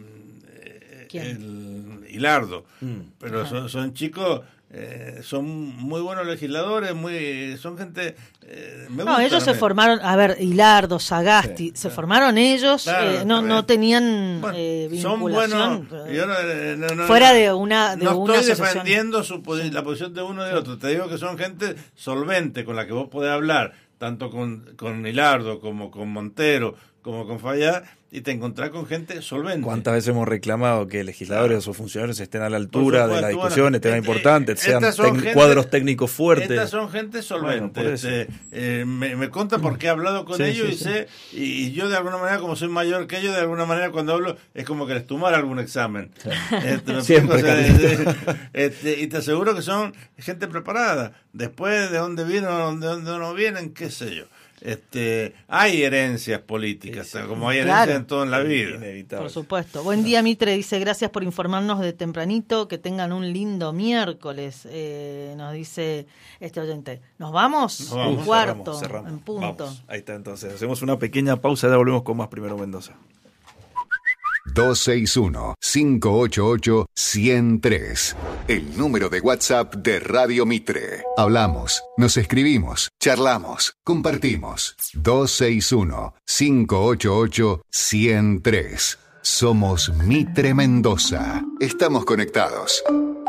[SPEAKER 13] el Hilardo, mm. pero son, son chicos, eh, son muy buenos legisladores, muy son gente... Eh, me
[SPEAKER 14] no, ellos se formaron, a ver, Hilardo, Sagasti, sí, se claro. formaron ellos, claro, eh, no no tenían bueno, eh, vinculación.
[SPEAKER 13] Son buenos, yo no, no, no,
[SPEAKER 14] fuera
[SPEAKER 13] no,
[SPEAKER 14] de una de
[SPEAKER 13] No
[SPEAKER 14] una
[SPEAKER 13] estoy
[SPEAKER 14] asociación.
[SPEAKER 13] defendiendo su, la posición de uno y de otro, te digo que son gente solvente con la que vos podés hablar, tanto con, con Hilardo como con Montero, como con Fayad, y te encontrás con gente solvente.
[SPEAKER 12] ¿Cuántas veces hemos reclamado que legisladores claro. o funcionarios estén a la altura supuesto, de las discusiones, bueno, temas este, importantes, sean tec- gente, cuadros técnicos fuertes?
[SPEAKER 13] Estas son gente solvente. Bueno, este, eh, me, me conta porque he hablado con sí, ellos sí, y sí. sé, y, y yo de alguna manera, como soy mayor que ellos, de alguna manera cuando hablo es como que les tomara algún examen. Sí. Este,
[SPEAKER 12] Siempre.
[SPEAKER 13] O sea, este, y te aseguro que son gente preparada. Después de dónde vienen, de dónde no vienen, qué sé yo. Este, hay herencias políticas, sí, sí. como hay herencias claro. en todo en la vida.
[SPEAKER 14] Por supuesto. Buen día, Mitre, dice, gracias por informarnos de tempranito, que tengan un lindo miércoles, eh, nos dice este oyente. ¿Nos vamos?
[SPEAKER 12] Nos vamos.
[SPEAKER 14] Un cuarto,
[SPEAKER 12] cerramos, cerramos.
[SPEAKER 14] en punto.
[SPEAKER 12] Vamos. Ahí está, entonces. Hacemos una pequeña pausa y ya volvemos con más Primero Mendoza.
[SPEAKER 11] dos seis uno, cinco ocho ocho, uno cero tres. El número de WhatsApp de Radio Mitre. Hablamos, nos escribimos, charlamos, compartimos. dos seis uno, cinco ocho ocho, uno cero tres. Somos Mitre Mendoza. Estamos conectados.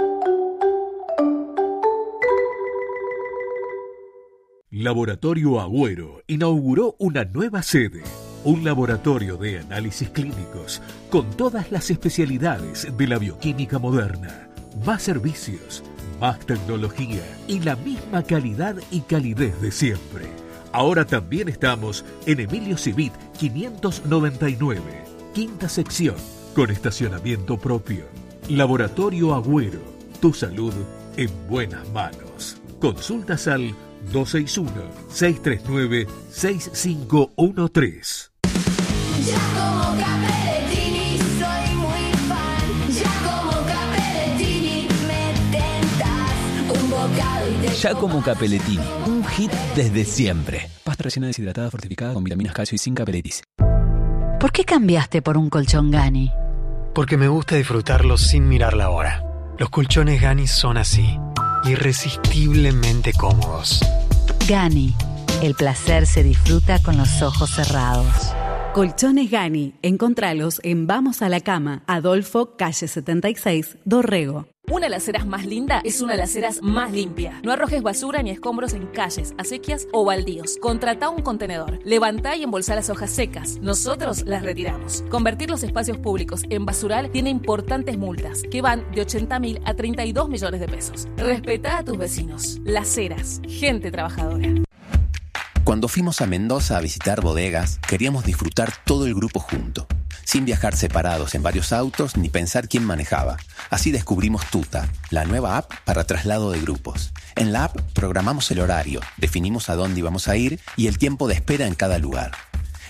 [SPEAKER 15] Laboratorio Agüero inauguró una nueva sede. Un laboratorio de análisis clínicos con todas las especialidades de la bioquímica moderna. Más servicios, más tecnología y la misma calidad y calidez de siempre. Ahora también estamos en Emilio Civit quinientos noventa y nueve, quinta sección, con estacionamiento propio. Laboratorio Agüero, tu salud en buenas manos. Consultas al dos seis uno, seis tres nueve, seis cinco uno tres.
[SPEAKER 9] Ya como Capellettini soy muy fan. Ya como Capellettini me tentas un bocado y te
[SPEAKER 1] Ya como Capellettini, un hit desde siempre. Pasta rellena deshidratada fortificada con vitaminas, calcio y zinc Capelletis.
[SPEAKER 16] ¿Por qué cambiaste por un colchón Gani?
[SPEAKER 17] Porque me gusta disfrutarlo sin mirar la hora. Los colchones Gani son así, irresistiblemente cómodos.
[SPEAKER 16] Gani, el placer se disfruta con los ojos cerrados.
[SPEAKER 18] Colchones Gani, encontralos en Vamos a la Cama, Adolfo, calle setenta y seis, Dorrego.
[SPEAKER 19] Una alaceras más linda es una alaceras más limpia. No arrojes basura ni escombros en calles, acequias o baldíos. Contratá un contenedor. Levantá y embolsá las hojas secas. Nosotros las retiramos. Convertir los espacios públicos en basural tiene importantes multas que van de ochenta mil a treinta y dos millones de pesos. Respetá a tus vecinos. Laceras, gente trabajadora.
[SPEAKER 1] Cuando fuimos a Mendoza a visitar bodegas, queríamos disfrutar todo el grupo junto, sin viajar separados en varios autos ni pensar quién manejaba. Así descubrimos Tuta, la nueva app para traslado de grupos. En la app programamos el horario, definimos a dónde íbamos a ir y el tiempo de espera en cada lugar.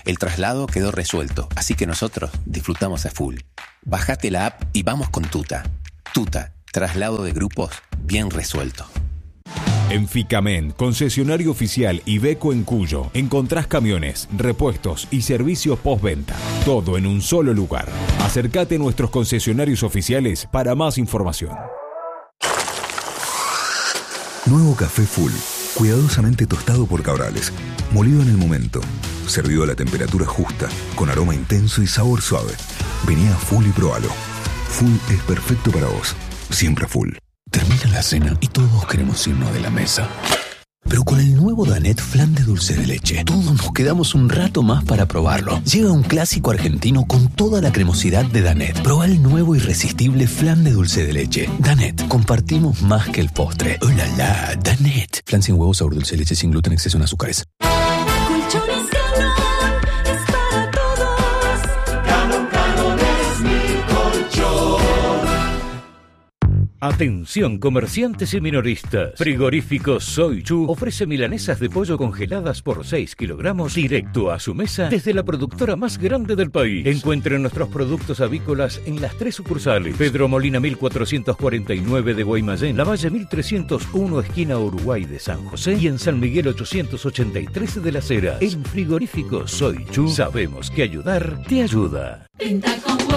[SPEAKER 20] El traslado quedó resuelto, así que nosotros disfrutamos a full. Bajate la app y vamos con Tuta. Tuta, traslado de grupos bien resuelto.
[SPEAKER 21] En Ficamen, concesionario oficial Iveco en Cuyo, encontrás camiones, repuestos y servicios postventa. Todo en un solo lugar. Acércate a nuestros concesionarios oficiales para más información.
[SPEAKER 7] Nuevo café Full, cuidadosamente tostado por Cabrales, molido en el momento, servido a la temperatura justa, con aroma intenso y sabor suave. Vení a Full y probalo. Full es perfecto para vos, siempre Full.
[SPEAKER 1] Termina la cena y todos queremos irnos de la mesa. Pero con el nuevo Danet Flan de dulce de leche, todos nos quedamos un rato más para probarlo. Llega un clásico argentino con toda la cremosidad de Danet. Proba el nuevo irresistible Flan de dulce de leche. Danet, compartimos más que el postre. ¡Oh, la, la! Danet. Flan sin huevo, sabor dulce de leche, sin gluten, exceso en azúcares.
[SPEAKER 9] Colchones Galón es para todos. Galón, Galón es mi colchón.
[SPEAKER 15] Atención comerciantes y minoristas. Frigorífico Soy Chu ofrece milanesas de pollo congeladas por seis kilogramos directo a su mesa desde la productora más grande del país. Encuentren nuestros productos avícolas en las tres sucursales: Pedro Molina mil cuatrocientos cuarenta y nueve de Guaymallén, Lavalle mil trescientos uno esquina Uruguay de San José y en San Miguel ochocientos ochenta y tres de Las Heras. En Frigorífico Soy Chu sabemos que ayudar te ayuda.